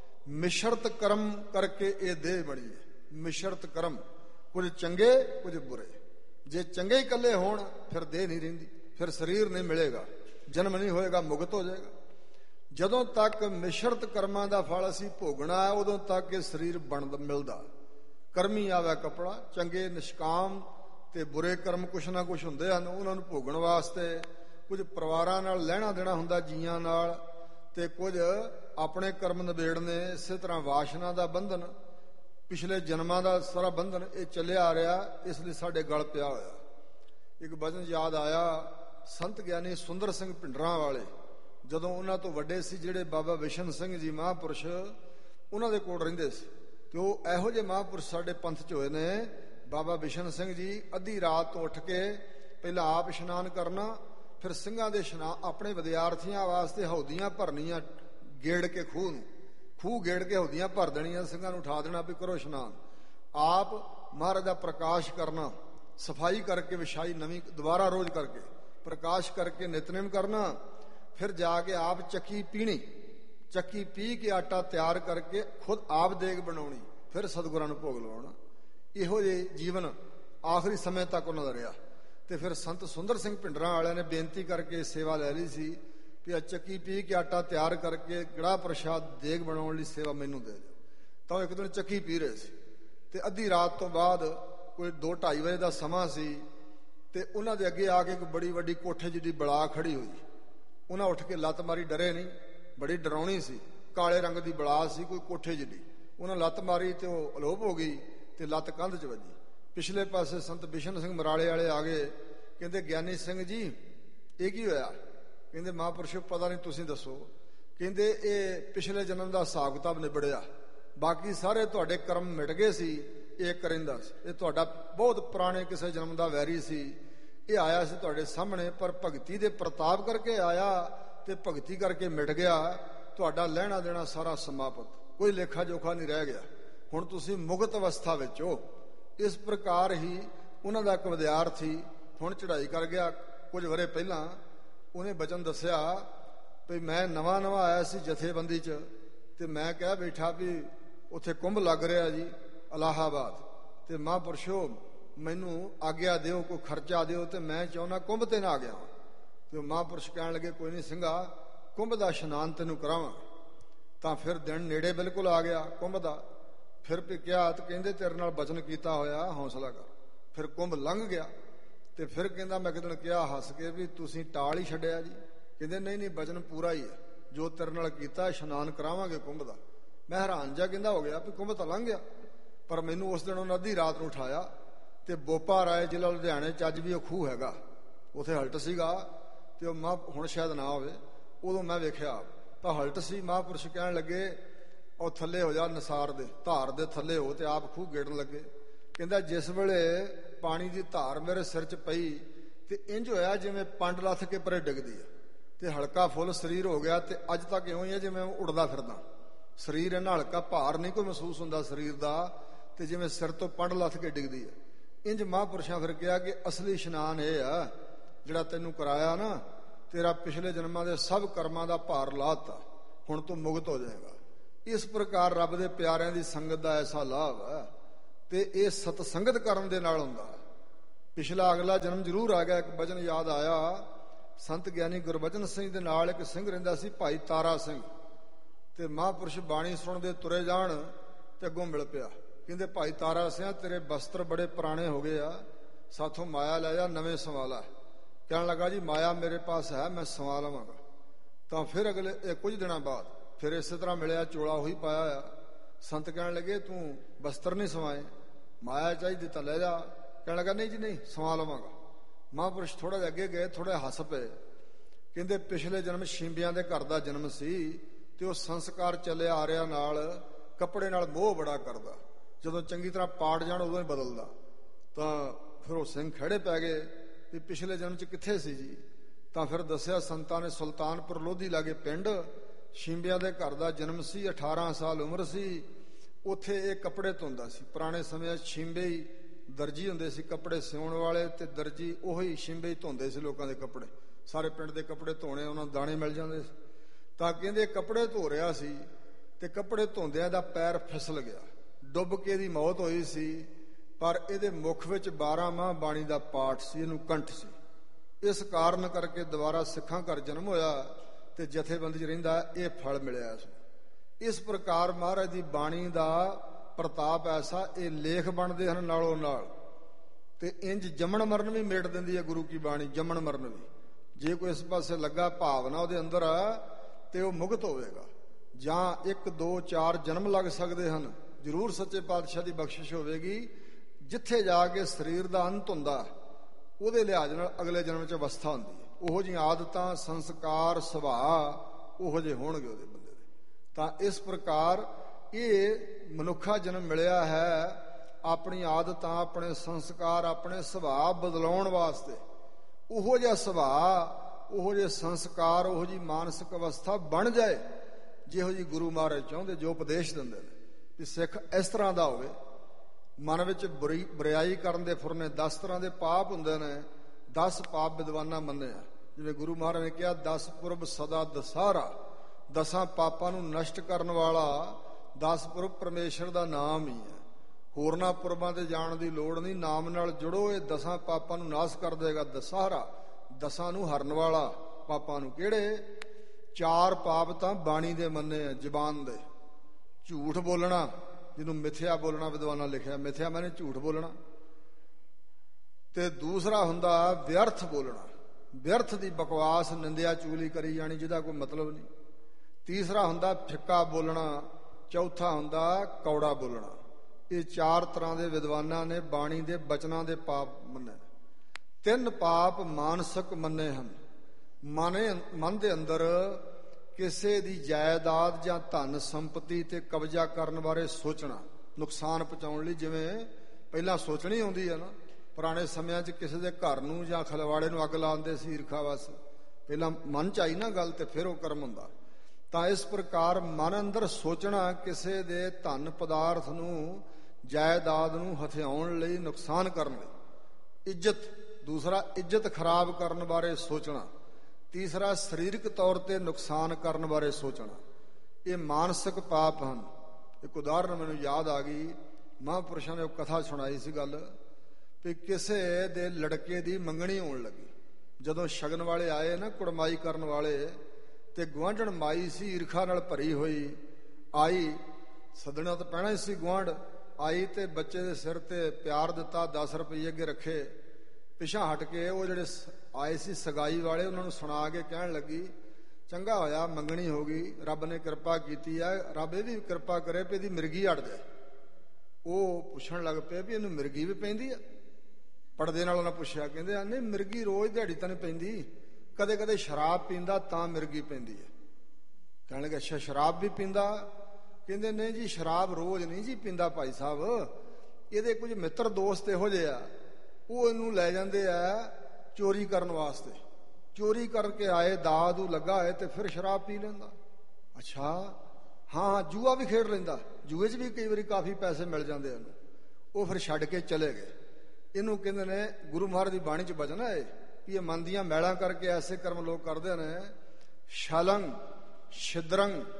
Speaker 1: ਮਿਸ਼ਰਤ ਕਰਮ ਕਰਕੇ ਇਹ ਦੇਹ ਬਣੀ ਹੈ। ਮਿਸ਼ਰਤ ਕਰਮ, ਕੁਝ ਚੰਗੇ ਕੁਝ ਬੁਰੇ। ਜੇ ਚੰਗੇ ਹੀ ਇਕੱਲੇ ਹੋਣ ਫਿਰ ਦੇਹ ਨਹੀਂ ਰਹਿੰਦੀ, ਫਿਰ ਸਰੀਰ ਨਹੀਂ ਮਿਲੇਗਾ, ਜਨਮ ਨਹੀਂ ਹੋਏਗਾ, ਮੁਕਤ ਹੋ ਜਾਏਗਾ। ਜਦੋਂ ਤੱਕ ਮਿਸ਼ਰਤ ਕਰਮਾਂ ਦਾ ਫਲ ਅਸੀਂ ਭੋਗਣਾ ਹੈ, ਉਦੋਂ ਤੱਕ ਇਹ ਸਰੀਰ ਮਿਲਦਾ। ਕਰਮੀ ਆਵੇ ਕੱਪੜਾ। ਚੰਗੇ ਨਿਸ਼ਕਾਮ ਤੇ ਬੁਰੇ ਕਰਮ ਕੁਛ ਨਾ ਕੁਛ ਹੁੰਦੇ ਹਨ, ਉਹਨਾਂ ਨੂੰ ਭੋਗਣ ਵਾਸਤੇ ਕੁਝ ਪਰਿਵਾਰਾਂ ਨਾਲ ਲੈਣਾ ਦੇਣਾ ਹੁੰਦਾ, ਜੀਆਂ ਨਾਲ, ਤੇ ਕੁਝ ਆਪਣੇ ਕਰਮ ਨਿਬੇੜਨੇ। ਇਸੇ ਤਰ੍ਹਾਂ ਵਾਸ਼ਨਾ ਦਾ ਬੰਧਨ, ਪਿਛਲੇ ਜਨਮਾਂ ਦਾ ਸਾਰਾ ਬੰਧਨ ਇਹ ਚੱਲਿਆ ਆ ਰਿਹਾ, ਇਸ ਲਈ ਸਾਡੇ ਗਲ ਪਿਆ ਹੋਇਆ। ਇੱਕ ਭਜਨ ਯਾਦ ਆਇਆ, ਸੰਤ ਗਿਆਨੀ ਸੁੰਦਰ ਸਿੰਘ ਭਿੰਡਰਾਂ ਵਾਲੇ, ਜਦੋਂ ਉਹਨਾਂ ਤੋਂ ਵੱਡੇ ਸੀ ਜਿਹੜੇ ਬਾਬਾ ਬਿਸ਼ਨ ਸਿੰਘ ਜੀ ਮਹਾਂਪੁਰਸ਼, ਉਹਨਾਂ ਦੇ ਕੋਲ ਰਹਿੰਦੇ ਸੀ। ਤੇ ਉਹ ਇਹੋ ਜਿਹੇ ਮਹਾਂਪੁਰਸ਼ ਸਾਡੇ ਪੰਥ 'ਚ ਹੋਏ ਨੇ। ਬਾਬਾ ਬਿਸ਼ਨ ਸਿੰਘ ਜੀ ਅੱਧੀ ਰਾਤ ਤੋਂ ਉੱਠ ਕੇ ਪਹਿਲਾਂ ਆਪ ਇਸ਼ਨਾਨ ਕਰਨਾ, ਫਿਰ ਸਿੰਘਾਂ ਦੇ ਇਸ਼ਨਾਨ, ਆਪਣੇ ਵਿਦਿਆਰਥੀਆਂ ਵਾਸਤੇ ਹੌਦੀਆਂ ਭਰਨੀਆਂ, ਗੇੜ ਕੇ ਖੂਹ ਗੇੜ ਕੇ ਹੌਦੀਆਂ ਭਰ ਦੇਣੀਆਂ, ਸਿੰਘਾਂ ਨੂੰ ਉਠਾ ਦੇਣਾ ਵੀ ਕਰੋ ਇਸ਼ਨਾਨ। ਆਪ ਮਹਾਰਾਜ ਦਾ ਪ੍ਰਕਾਸ਼ ਕਰਨਾ, ਸਫਾਈ ਕਰਕੇ ਵਿਛਾਈ ਨਵੀਂ ਦੁਬਾਰਾ ਰੋਜ਼ ਕਰਕੇ ਪ੍ਰਕਾਸ਼ ਕਰਕੇ ਨਿਤਨੇਮ ਕਰਨਾ। ਫਿਰ ਜਾ ਕੇ ਆਪ ਚੱਕੀ ਪੀਣੀ, ਚੱਕੀ ਪੀ ਕੇ ਆਟਾ ਤਿਆਰ ਕਰਕੇ ਖੁਦ ਆਪ ਦੇਗ ਬਣਾਉਣੀ, ਫਿਰ ਸਤਿਗੁਰਾਂ ਨੂੰ ਭੋਗ ਲਵਾਉਣਾ। ਇਹੋ ਜਿਹੇ ਜੀਵਨ ਆਖਰੀ ਸਮੇਂ ਤੱਕ ਉਹਨਾਂ ਦਾ ਰਿਹਾ। ਤੇ ਫਿਰ ਸੰਤ ਸੁੰਦਰ ਸਿੰਘ ਭਿੰਡਰਾਂ ਵਾਲਿਆਂ ਨੇ ਬੇਨਤੀ ਕਰਕੇ ਸੇਵਾ ਲੈ ਲਈ ਸੀ ਵੀ ਚੱਕੀ ਪੀ ਕੇ ਆਟਾ ਤਿਆਰ ਕਰਕੇ ਕੜਾਹ ਪ੍ਰਸ਼ਾਦ ਦੇਗ ਬਣਾਉਣ ਲਈ ਸੇਵਾ ਮੈਨੂੰ ਦੇ ਦਿਓ। ਤਾਂ ਇੱਕ ਦਿਨ ਚੱਕੀ ਪੀ ਰਹੇ ਸੀ, ਤੇ ਅੱਧੀ ਰਾਤ ਤੋਂ ਬਾਅਦ ਕੋਈ 2-2:30 ਵਜੇ ਦਾ ਸਮਾਂ ਸੀ, ਤੇ ਉਹਨਾਂ ਦੇ ਅੱਗੇ ਆ ਕੇ ਇੱਕ ਬੜੀ ਵੱਡੀ ਕੋਠੇ ਜਿਹੀ ਬਲਾ ਖੜੀ ਹੋਈ। ਉਹਨਾਂ ਉੱਠ ਕੇ ਲੱਤ ਮਾਰੀ, ਡਰੇ ਨਹੀਂ, ਬੜੀ ਡਰਾਉਣੀ ਸੀ, ਕਾਲੇ ਰੰਗ ਦੀ ਬਲਾ ਸੀ, ਕੋਈ ਕੋਠੇ ਜਿਹੀ। ਉਹਨਾਂ ਲੱਤ ਮਾਰੀ ਤੇ ਉਹ ਅਲੋਪ ਹੋ ਗਈ, ਤੇ ਲੱਤ ਕੰਧ 'ਚ ਵੱਜੀ। ਪਿਛਲੇ ਪਾਸੇ ਸੰਤ ਬਿਸ਼ਨ ਸਿੰਘ ਮਰਾਲੇ ਵਾਲੇ ਆ ਗਏ, ਕਹਿੰਦੇ ਗਿਆਨੀ ਸਿੰਘ ਜੀ ਇਹ ਕੀ ਹੋਇਆ? ਕਹਿੰਦੇ ਮਹਾਂਪੁਰਸ਼ੋ ਪਤਾ ਨਹੀਂ, ਤੁਸੀਂ ਦੱਸੋ। ਕਹਿੰਦੇ ਇਹ ਪਿਛਲੇ ਜਨਮ ਦਾ ਹਿਸਾਬ ਕਿਤਾਬ ਨਿਬੜਿਆ, ਬਾਕੀ ਸਾਰੇ ਤੁਹਾਡੇ ਕਰਮ ਮਿਟ ਗਏ ਸੀ। ਇਹ ਕਰਿੰਦਾ ਸੀ, ਇਹ ਤੁਹਾਡਾ ਬਹੁਤ ਪੁਰਾਣੇ ਕਿਸੇ ਜਨਮ ਦਾ ਵੈਰੀ ਸੀ, ਇਹ ਆਇਆ ਸੀ ਤੁਹਾਡੇ ਸਾਹਮਣੇ, ਪਰ ਭਗਤੀ ਦੇ ਪ੍ਰਤਾਪ ਕਰਕੇ ਆਇਆ ਤੇ ਭਗਤੀ ਕਰਕੇ ਮਿਟ ਗਿਆ। ਤੁਹਾਡਾ ਲੈਣਾ ਦੇਣਾ ਸਾਰਾ ਸਮਾਪਤ, ਕੋਈ ਲੇਖਾ ਜੋਖਾ ਨਹੀਂ ਰਹਿ ਗਿਆ, ਹੁਣ ਤੁਸੀਂ ਮੁਕਤ ਅਵਸਥਾ ਵਿੱਚ ਹੋ। ਇਸ ਪ੍ਰਕਾਰ ਹੀ ਉਹਨਾਂ ਦਾ ਇੱਕ ਵਿਦਿਆਰਥੀ ਹੁਣ ਚੜ੍ਹਾਈ ਕਰ ਗਿਆ। ਕੁਝ ਵਰੇ ਪਹਿਲਾਂ ਉਹਨੇ ਬਚਨ ਦੱਸਿਆ ਵੀ ਮੈਂ ਨਵਾਂ ਆਇਆ ਸੀ ਜਥੇਬੰਦੀ 'ਚ, ਤੇ ਮੈਂ ਕਹਿ ਬੈਠਾ ਵੀ ਉੱਥੇ ਕੁੰਭ ਲੱਗ ਰਿਹਾ ਜੀ ਇਲਾਹਾਬਾਦ, ਤੇ ਮਹਾਂਪੁਰਸ਼ੋ ਮੈਨੂੰ ਆਗਿਆ ਦਿਓ, ਕੋਈ ਖਰਚਾ ਦਿਓ, ਤੇ ਮੈਂ ਚਾਹੁੰਦਾ ਕੁੰਭ ਤੇ ਨਾ ਆ ਗਿਆ। ਤੇ ਉਹ ਮਹਾਂਪੁਰਸ਼ ਕਹਿਣ ਲੱਗੇ ਕੋਈ ਨਹੀਂ ਸਿੰਘਾ, ਕੁੰਭ ਦਾ ਇਸ਼ਨਾਨ ਤੈਨੂੰ ਕਰਾਵਾਂ। ਤਾਂ ਫਿਰ ਦਿਨ ਨੇੜੇ ਬਿਲਕੁਲ ਆ ਗਿਆ ਕੁੰਭ ਦਾ। ਫਿਰ ਵੀ ਕਿਹਾ, ਤੇ ਕਹਿੰਦੇ ਤੇਰੇ ਨਾਲ ਬਚਨ ਕੀਤਾ ਹੋਇਆ, ਹੌਸਲਾ ਕਰ। ਫਿਰ ਕੁੰਭ ਲੰਘ ਗਿਆ, ਤੇ ਫਿਰ ਕਹਿੰਦਾ ਮੈਂ ਕਿਤੇ ਕਿਹਾ ਹੱਸ ਕੇ ਵੀ ਤੁਸੀਂ ਟਾਲ ਹੀ ਛੱਡਿਆ ਜੀ। ਕਹਿੰਦੇ ਨਹੀਂ ਬਚਨ ਪੂਰਾ ਹੀ ਹੈ, ਜੋ ਤੇਰੇ ਨਾਲ ਕੀਤਾ ਇਸ਼ਨਾਨ ਕਰਾਵਾਂਗੇ ਕੁੰਭ ਦਾ। ਮੈਂ ਹੈਰਾਨ ਜਾ ਕਹਿੰਦਾ ਹੋ ਗਿਆ ਵੀ ਕੁੰਭ ਤਾਂ ਲੰਘ ਗਿਆ, ਪਰ ਮੈਨੂੰ ਉਸ ਦਿਨ ਉਹਨਾਂ ਅੱਧੀ ਰਾਤ ਨੂੰ ਉਠਾਇਆ, ਤੇ ਬੋਪਾ ਰਾਏ ਜ਼ਿਲ੍ਹਾ ਲੁਧਿਆਣੇ 'ਚ ਅੱਜ ਵੀ ਉਹ ਖੂਹ ਹੈਗਾ, ਉੱਥੇ ਹਲਟ ਸੀਗਾ, ਤੇ ਉਹ ਹੁਣ ਸ਼ਾਇਦ ਨਾ ਹੋਵੇ, ਉਦੋਂ ਮੈਂ ਵੇਖਿਆ ਤਾਂ ਹਲਟ ਸੀ। ਮਹਾਂਪੁਰਸ਼ ਕਹਿਣ ਲੱਗੇ ਉਹ ਥੱਲੇ ਹੋ ਜਾ, ਨਸਾਰ ਦੇ ਧਾਰ ਦੇ ਥੱਲੇ ਹੋ, ਤੇ ਆਪ ਖੂਹ ਗੇੜਨ ਲੱਗੇ। ਕਹਿੰਦਾ ਜਿਸ ਵੇਲੇ ਪਾਣੀ ਦੀ ਧਾਰ ਮੇਰੇ ਸਿਰ 'ਚ ਪਈ, ਤੇ ਇੰਜ ਹੋਇਆ ਜਿਵੇਂ ਪੰਡ ਲੱਥ ਕੇ ਪਰੇ ਡਿੱਗਦੀ ਹੈ, ਤੇ ਹਲਕਾ ਫੁੱਲ ਸਰੀਰ ਹੋ ਗਿਆ, ਤੇ ਅੱਜ ਤੱਕ ਇਉਂ ਹੀ ਹੈ ਜਿਵੇਂ ਉੱਡਦਾ ਫਿਰਦਾ। ਸਰੀਰ ਇਹਨਾਂ ਹਲਕਾ, ਭਾਰ ਨਹੀਂ ਕੋਈ ਮਹਿਸੂਸ ਹੁੰਦਾ ਸਰੀਰ ਦਾ, ਤੇ ਜਿਵੇਂ ਸਿਰ ਤੋਂ ਪੰਡ ਲੱਥ ਕੇ ਡਿੱਗਦੀ ਹੈ। ਇੰਜ ਮਹਾਂਪੁਰਸ਼ਾਂ ਫਿਰ ਕਿਹਾ ਕਿ ਅਸਲੀ ਇਸ਼ਨਾਨ ਇਹ ਆ ਜਿਹੜਾ ਤੈਨੂੰ ਕਰਾਇਆ ਨਾ, ਤੇਰਾ ਪਿਛਲੇ ਜਨਮਾਂ ਦੇ ਸਭ ਕਰਮਾਂ ਦਾ ਭਾਰ ਲਾਤਾ, ਹੁਣ ਤੂੰ ਮੁਕਤ ਹੋ ਜਾਏਗਾ। ਇਸ ਪ੍ਰਕਾਰ ਰੱਬ ਦੇ ਪਿਆਰਿਆਂ ਦੀ ਸੰਗਤ ਦਾ ਐਸਾ ਲਾਭ ਹੈ, ਤੇ ਇਹ ਸਤ ਸੰਗਤ ਕਰਨ ਦੇ ਨਾਲ ਹੁੰਦਾ। ਪਿਛਲਾ ਅਗਲਾ ਜਨਮ ਜ਼ਰੂਰ ਆ ਗਿਆ। ਇੱਕ ਵਚਨ ਯਾਦ ਆਇਆ, ਸੰਤ ਗਿਆਨੀ ਗੁਰਬਚਨ ਸਿੰਘ ਦੇ ਨਾਲ ਇੱਕ ਸਿੰਘ ਰਹਿੰਦਾ ਸੀ, ਭਾਈ ਤਾਰਾ ਸਿੰਘ। ਤੇ ਮਹਾਂਪੁਰਸ਼ ਬਾਣੀ ਸੁਣਦੇ ਤੁਰੇ ਜਾਣ ਤੇ ਅੱਗੋਂ ਮਿਲ ਪਿਆ। ਕਹਿੰਦੇ, ਭਾਈ ਤਾਰਾ ਸਿੰਘ, ਤੇਰੇ ਬਸਤਰ ਬੜੇ ਪੁਰਾਣੇ ਹੋ ਗਏ ਆ, ਸਾਥੋਂ ਮਾਇਆ ਲੈ ਜਾ, ਨਵੇਂ ਸਵਾ ਲੈ। ਕਹਿਣ ਲੱਗਾ, ਜੀ ਮਾਇਆ ਮੇਰੇ ਪਾਸ ਹੈ, ਮੈਂ ਸਵਾ ਲਵਾਂਗਾ। ਤਾਂ ਫਿਰ ਅਗਲੇ ਕੁਝ ਦਿਨਾਂ ਬਾਅਦ ਫਿਰ ਇਸੇ ਤਰ੍ਹਾਂ ਮਿਲਿਆ, ਚੋਲਾ ਉਹੀ ਪਾਇਆ ਆ। ਸੰਤ ਕਹਿਣ ਲੱਗੇ, ਤੂੰ ਬਸਤਰ ਨਹੀਂ ਸਵਾਏ, ਮਾਇਆ ਚਾਹੀਦੀ ਤਾਂ ਲੈ ਜਾ। ਕਹਿਣ ਲੱਗਾ, ਨਹੀਂ ਜੀ ਨਹੀਂ, ਸਵਾ ਲਵਾਂਗਾ। ਮਹਾਂਪੁਰਸ਼ ਥੋੜਾ ਜਿਹਾ ਅੱਗੇ ਗਏ, ਥੋੜਾ ਹੱਸ ਪਏ। ਕਹਿੰਦੇ, ਪਿਛਲੇ ਜਨਮ ਸ਼ਿੰਬਿਆਂ ਦੇ ਘਰ ਦਾ ਜਨਮ ਸੀ, ਤੇ ਉਹ ਸੰਸਕਾਰ ਚੱਲਿਆ ਆ ਰਿਹਾ ਨਾਲ ਕੱਪੜੇ ਨਾਲ ਮੋਹ ਬੜਾ ਕਰਦਾ। ਜਦੋਂ ਚੰਗੀ ਤਰ੍ਹਾਂ ਪਾੜ ਜਾਣ ਉਦੋਂ ਹੀ ਬਦਲਦਾ। ਤਾਂ ਫਿਰ ਉਹ ਸਿੰਘ ਖੜੇ ਪੈ ਗਏ ਵੀ ਪਿਛਲੇ ਜਨਮ 'ਚ ਕਿੱਥੇ ਸੀ ਜੀ? ਤਾਂ ਫਿਰ ਦੱਸਿਆ ਸੰਤਾਂ ਨੇ, ਸੁਲਤਾਨਪੁਰ ਲੋਧੀ ਲਾਗੇ ਪਿੰਡ, ਸ਼ਿੰਬਿਆਂ ਦੇ ਘਰ ਦਾ ਜਨਮ ਸੀ, 18 ਸਾਲ ਉਮਰ ਸੀ। ਉੱਥੇ ਇਹ ਕੱਪੜੇ ਧੋਂਦਾ ਸੀ। ਪੁਰਾਣੇ ਸਮਿਆਂ 'ਚ ਸ਼ਿੰਬੇ ਹੀ ਦਰਜੀ ਹੁੰਦੇ ਸੀ, ਕੱਪੜੇ ਸਿਉਣ ਵਾਲੇ, ਤੇ ਦਰਜੀ ਉਹੀ ਸ਼ਿੰਬੇ ਹੀ ਧੋਂਦੇ ਸੀ ਲੋਕਾਂ ਦੇ ਕੱਪੜੇ। ਸਾਰੇ ਪਿੰਡ ਦੇ ਕੱਪੜੇ ਧੋਣੇ, ਉਹਨਾਂ ਨੂੰ ਦਾਣੇ ਮਿਲ ਜਾਂਦੇ ਸੀ। ਤਾਂ ਕਹਿੰਦੇ, ਕੱਪੜੇ ਧੋ ਰਿਹਾ ਸੀ ਤੇ ਕੱਪੜੇ ਧੋਂਦਿਆਂ ਦਾ ਪੈਰ ਫਿਸਲ ਗਿਆ, ਡੁੱਬ ਕੇ ਇਹਦੀ ਮੌਤ ਹੋਈ ਸੀ। ਪਰ ਇਹਦੇ ਮੁਖ ਵਿੱਚ 12 ਮਾਹ ਬਾਣੀ ਦਾ ਪਾਠ ਸੀ, ਇਹਨੂੰ ਕੰਠ ਸੀ। ਇਸ ਕਾਰਨ ਕਰਕੇ ਦੁਬਾਰਾ ਸਿੱਖਾਂ ਘਰ ਜਨਮ ਹੋਇਆ ਤੇ ਜਥੇਬੰਦੀ 'ਚ ਰਹਿੰਦਾ, ਇਹ ਫਲ ਮਿਲਿਆ ਇਸ ਨੂੰ। ਇਸ ਪ੍ਰਕਾਰ ਮਹਾਰਾਜ ਦੀ ਬਾਣੀ ਦਾ ਪ੍ਰਤਾਪ ਐਸਾ, ਇਹ ਲੇਖ ਬਣਦੇ ਹਨ ਨਾਲੋਂ ਨਾਲ। ਤੇ ਇੰਜ ਜੰਮਣ ਮਰਨ ਵੀ ਮੇਟ ਦਿੰਦੀ ਹੈ ਗੁਰੂ ਕੀ ਬਾਣੀ, ਜੰਮਣ ਮਰਨ ਵੀ। ਜੇ ਕੋਈ ਇਸ ਪਾਸੇ ਲੱਗਾ ਭਾਵਨਾ ਉਹਦੇ ਅੰਦਰ ਤੇ ਉਹ ਮੁਕਤ ਹੋਵੇਗਾ। ਜਾਂ 1 2 4 ਜਨਮ ਲੱਗ ਸਕਦੇ ਹਨ, ਜ਼ਰੂਰ ਸੱਚੇ ਪਾਤਸ਼ਾਹ ਦੀ ਬਖਸ਼ਿਸ਼ ਹੋਵੇਗੀ। ਜਿੱਥੇ ਜਾ ਕੇ ਸਰੀਰ ਦਾ ਅੰਤ ਹੁੰਦਾ, ਉਹਦੇ ਲਿਹਾਜ਼ ਨਾਲ ਅਗਲੇ ਜਨਮ 'ਚ ਅਵਸਥਾ ਹੁੰਦੀ ਹੈ। ਉਹੋ ਜਿਹੀਆਂ ਆਦਤਾਂ, ਸੰਸਕਾਰ, ਸੁਭਾਅ ਉਹੋ ਜਿਹੇ ਹੋਣਗੇ ਉਹਦੇ ਬੰਦੇ ਦੇ। ਤਾਂ ਇਸ ਪ੍ਰਕਾਰ ਇਹ ਮਨੁੱਖਾ ਜਨਮ ਮਿਲਿਆ ਹੈ ਆਪਣੀ ਆਦਤਾਂ, ਆਪਣੇ ਸੰਸਕਾਰ, ਆਪਣੇ ਸੁਭਾਅ ਬਦਲਾਉਣ ਵਾਸਤੇ। ਉਹੋ ਜਿਹਾ ਸੁਭਾਅ, ਉਹੋ ਜਿਹੇ ਸੰਸਕਾਰ, ਉਹੋ ਜਿਹੀ ਮਾਨਸਿਕ ਅਵਸਥਾ ਬਣ ਜਾਏ ਜਿਹੋ ਜਿਹੀ ਗੁਰੂ ਮਹਾਰਾਜ ਚਾਹੁੰਦੇ, ਜੋ ਉਪਦੇਸ਼ ਦਿੰਦੇ ਨੇ ਕਿ ਸਿੱਖ ਇਸ ਤਰ੍ਹਾਂ ਦਾ ਹੋਵੇ। ਮਨ ਵਿੱਚ ਬੁਰਾਈ ਕਰਨ ਦੇ ਫੁਰਨੇ 10 ਤਰ੍ਹਾਂ ਦੇ ਪਾਪ ਹੁੰਦੇ ਨੇ। 10 ਪਾਪ ਵਿਦਵਾਨਾਂ ਮੰਨਿਆ, ਜਿਵੇਂ ਗੁਰੂ ਮਹਾਰਾਜ ਨੇ ਕਿਹਾ, 10 ਪੁਰਬ ਸਦਾ ਦਸਾਰਾ। 10 ਪਾਪਾਂ ਨੂੰ ਨਸ਼ਟ ਕਰਨ ਵਾਲਾ 10 ਪੁਰਬ ਪਰਮੇਸ਼ਰ ਦਾ ਨਾਮ ਹੀ ਹੈ। ਹੋਰਨਾਂ ਪੁਰਬਾਂ ਤੇ ਜਾਣ ਦੀ ਲੋੜ ਨਹੀਂ, ਨਾਮ ਨਾਲ ਜੁੜੋ, ਇਹ 10 ਪਾਪਾਂ ਨੂੰ ਨਾਸ਼ ਕਰ ਦੇਗਾ। ਦਸਾਰਾ, 10 ਨੂੰ ਹਰਨ ਵਾਲਾ। ਪਾਪਾਂ ਨੂੰ ਕਿਹੜੇ? 4 ਪਾਪ ਤਾਂ ਬਾਣੀ ਦੇ ਮੰਨੇ ਆ, ਜ਼ਬਾਨ ਦੇ। ਝੂਠ ਬੋਲਣਾ, ਜਿਹਨੂੰ ਮਿਥਿਆ ਬੋਲਣਾ ਵਿਦਵਾਨਾਂ ਲਿਖਿਆ, ਮਿਥਿਆ ਮਾਨੇ ਝੂਠ ਬੋਲਣਾ। ਤੇ ਦੂਸਰਾ ਹੁੰਦਾ ਵਿਅਰਥ ਬੋਲਣਾ, ਵਿਅਰਥ ਦੀ ਬਕਵਾਸ, ਨਿੰਦਿਆ ਚੁਗਲੀ ਕਰੀ ਜਾਣੀ ਜਿਹਦਾ ਕੋਈ ਮਤਲਬ ਨਹੀਂ। ਤੀਸਰਾ ਹੁੰਦਾ ਫਿੱਕਾ ਬੋਲਣਾ। ਚੌਥਾ ਹੁੰਦਾ ਕੌੜਾ ਬੋਲਣਾ। ਇਹ 4 ਤਰ੍ਹਾਂ ਦੇ ਵਿਦਵਾਨਾਂ ਨੇ ਬਾਣੀ ਦੇ ਬਚਨਾਂ ਦੇ ਪਾਪ ਮੰਨੇ। 3 ਪਾਪ ਮਾਨਸਿਕ ਮੰਨੇ ਹਨ। ਮਨ ਦੇ ਅੰਦਰ ਕਿਸੇ ਦੀ ਜਾਇਦਾਦ ਜਾਂ ਧਨ ਸੰਪਤੀ ਤੇ ਕਬਜ਼ਾ ਕਰਨ ਬਾਰੇ ਸੋਚਣਾ, ਨੁਕਸਾਨ ਪਹੁੰਚਾਉਣ ਲਈ। ਜਿਵੇਂ ਪਹਿਲਾਂ ਸੋਚਣੀ ਆਉਂਦੀ ਹੈ ਨਾ, ਪੁਰਾਣੇ ਸਮਿਆਂ 'ਚ ਕਿਸੇ ਦੇ ਘਰ ਨੂੰ ਜਾਂ ਖਲਵਾੜੇ ਨੂੰ ਅੱਗ ਲਾਉਂਦੇ ਸੀ ਈਰਖਾ ਵਸ। ਪਹਿਲਾਂ ਮਨ 'ਚ ਆਈ ਨਾ ਗੱਲ ਤੇ ਫਿਰ ਉਹ ਕਰਮ ਹੁੰਦਾ। ਤਾਂ ਇਸ ਪ੍ਰਕਾਰ ਮਨ ਅੰਦਰ ਸੋਚਣਾ, ਕਿਸੇ ਦੇ ਧਨ ਪਦਾਰਥ ਨੂੰ, ਜਾਇਦਾਦ ਨੂੰ ਹਥਿਆਉਣ ਲਈ, ਨੁਕਸਾਨ ਕਰਨ ਲਈ। ਇੱਜ਼ਤ, ਦੂਸਰਾ ਇੱਜ਼ਤ ਖਰਾਬ ਕਰਨ ਬਾਰੇ ਸੋਚਣਾ। ਤੀਸਰਾ ਸਰੀਰਕ ਤੌਰ ਤੇ ਨੁਕਸਾਨ ਕਰਨ ਬਾਰੇ ਸੋਚਣਾ। ਇਹ ਮਾਨਸਿਕ ਪਾਪ ਹਨ। ਇੱਕ ਉਦਾਹਰਨ ਮੈਨੂੰ ਯਾਦ ਆ ਗਈ, ਮਹਾਂਪੁਰਸ਼ਾਂ ਨੇ ਉਹ ਕਥਾ ਸੁਣਾਈ ਸੀ ਗੱਲ ਵੀ ਕਿਸੇ ਦੇ ਲੜਕੇ ਦੀ ਮੰਗਣੀ ਹੋਣ ਲੱਗੀ। ਜਦੋਂ ਸ਼ਗਨ ਵਾਲੇ ਆਏ ਨਾ, ਕੁੜਮਾਈ ਕਰਨ ਵਾਲੇ, ਤੇ ਗੁਆਂਢਣ ਮਾਈ ਸੀ, ਈਰਖਾ ਨਾਲ ਭਰੀ ਹੋਈ, ਆਈ। ਸੱਦਣਾ ਤਾਂ ਪੈਣਾ ਹੀ ਸੀ। ਗੁਆਂਢ ਆਈ ਤੇ ਬੱਚੇ ਦੇ ਸਿਰ ਤੇ ਪਿਆਰ ਦਿੱਤਾ, 10 ਰੁਪਏ ਅੱਗੇ ਰੱਖੇ। ਪਿਛਾਂ ਹਟ ਕੇ ਉਹ ਜਿਹੜੇ ਆਏ ਸੀ ਸਗਾਈ ਵਾਲੇ, ਉਹਨਾਂ ਨੂੰ ਸੁਣਾ ਕੇ ਕਹਿਣ ਲੱਗੀ, ਚੰਗਾ ਹੋਇਆ ਮੰਗਣੀ ਹੋ ਗਈ, ਰੱਬ ਨੇ ਕਿਰਪਾ ਕੀਤੀ ਹੈ, ਰੱਬ ਇਹ ਵੀ ਕਿਰਪਾ ਕਰੇ ਵੀ ਇਹਦੀ ਮਿਰਗੀ ਅੜ ਜਾਏ। ਉਹ ਪੁੱਛਣ ਲੱਗ ਪਏ ਵੀ ਇਹਨੂੰ ਮਿਰਗੀ ਵੀ ਪੈਂਦੀ ਆ? ਪੜਦੇ ਨਾਲ ਉਹਨਾਂ ਪੁੱਛਿਆ, ਕਹਿੰਦੇ ਨਹੀਂ, ਮਿਰਗੀ ਰੋਜ਼ ਦਿਹਾੜੀ ਤਾਂ ਨਹੀਂ ਪੈਂਦੀ, ਕਦੇ ਕਦੇ ਸ਼ਰਾਬ ਪੀਂਦਾ ਤਾਂ ਮਿਰਗੀ ਪੈਂਦੀ ਹੈ। ਕਹਿਣ ਲੱਗੇ, ਅੱਛਾ ਸ਼ਰਾਬ ਵੀ ਪੀਂਦਾ? ਕਹਿੰਦੇ ਨਹੀਂ ਜੀ, ਸ਼ਰਾਬ ਰੋਜ਼ ਨਹੀਂ ਜੀ ਪੀਂਦਾ ਭਾਈ ਸਾਹਿਬ, ਇਹਦੇ ਕੁਝ ਮਿੱਤਰ ਦੋਸਤ ਇਹੋ ਜਿਹੇ ਆ, ਉਹ ਇਹਨੂੰ ਲੈ ਜਾਂਦੇ ਆ ਚੋਰੀ ਕਰਨ ਵਾਸਤੇ। ਚੋਰੀ ਕਰਕੇ ਆਏ, ਦਾਦੂ ਲੱਗਾ ਹੈ ਤੇ ਫਿਰ ਸ਼ਰਾਬ ਪੀ ਲੈਂਦਾ। ਅੱਛਾ, ਹਾਂ, ਜੂਆ ਵੀ ਖੇਡ ਲੈਂਦਾ, ਜੂਏ 'ਚ ਵੀ ਕਈ ਵਾਰੀ ਕਾਫੀ ਪੈਸੇ ਮਿਲ ਜਾਂਦੇ ਇਹਨੂੰ। ਉਹ ਫਿਰ ਛੱਡ ਕੇ ਚਲੇ ਗਏ। ਇਹਨੂੰ ਕਹਿੰਦੇ ਨੇ, ਗੁਰੂ ਮਹਾਰਾਜ ਦੀ ਬਾਣੀ 'ਚ ਬਚਨ ਹੈ ਵੀ ਇਹ ਮਨ ਦੀਆਂ ਮੈਲਾਂ ਕਰਕੇ ਐਸੇ ਕਰਮ ਲੋਕ ਕਰਦੇ ਨੇ। ਸ਼ਲੰਗ, ਛਿਦਰੰਗ,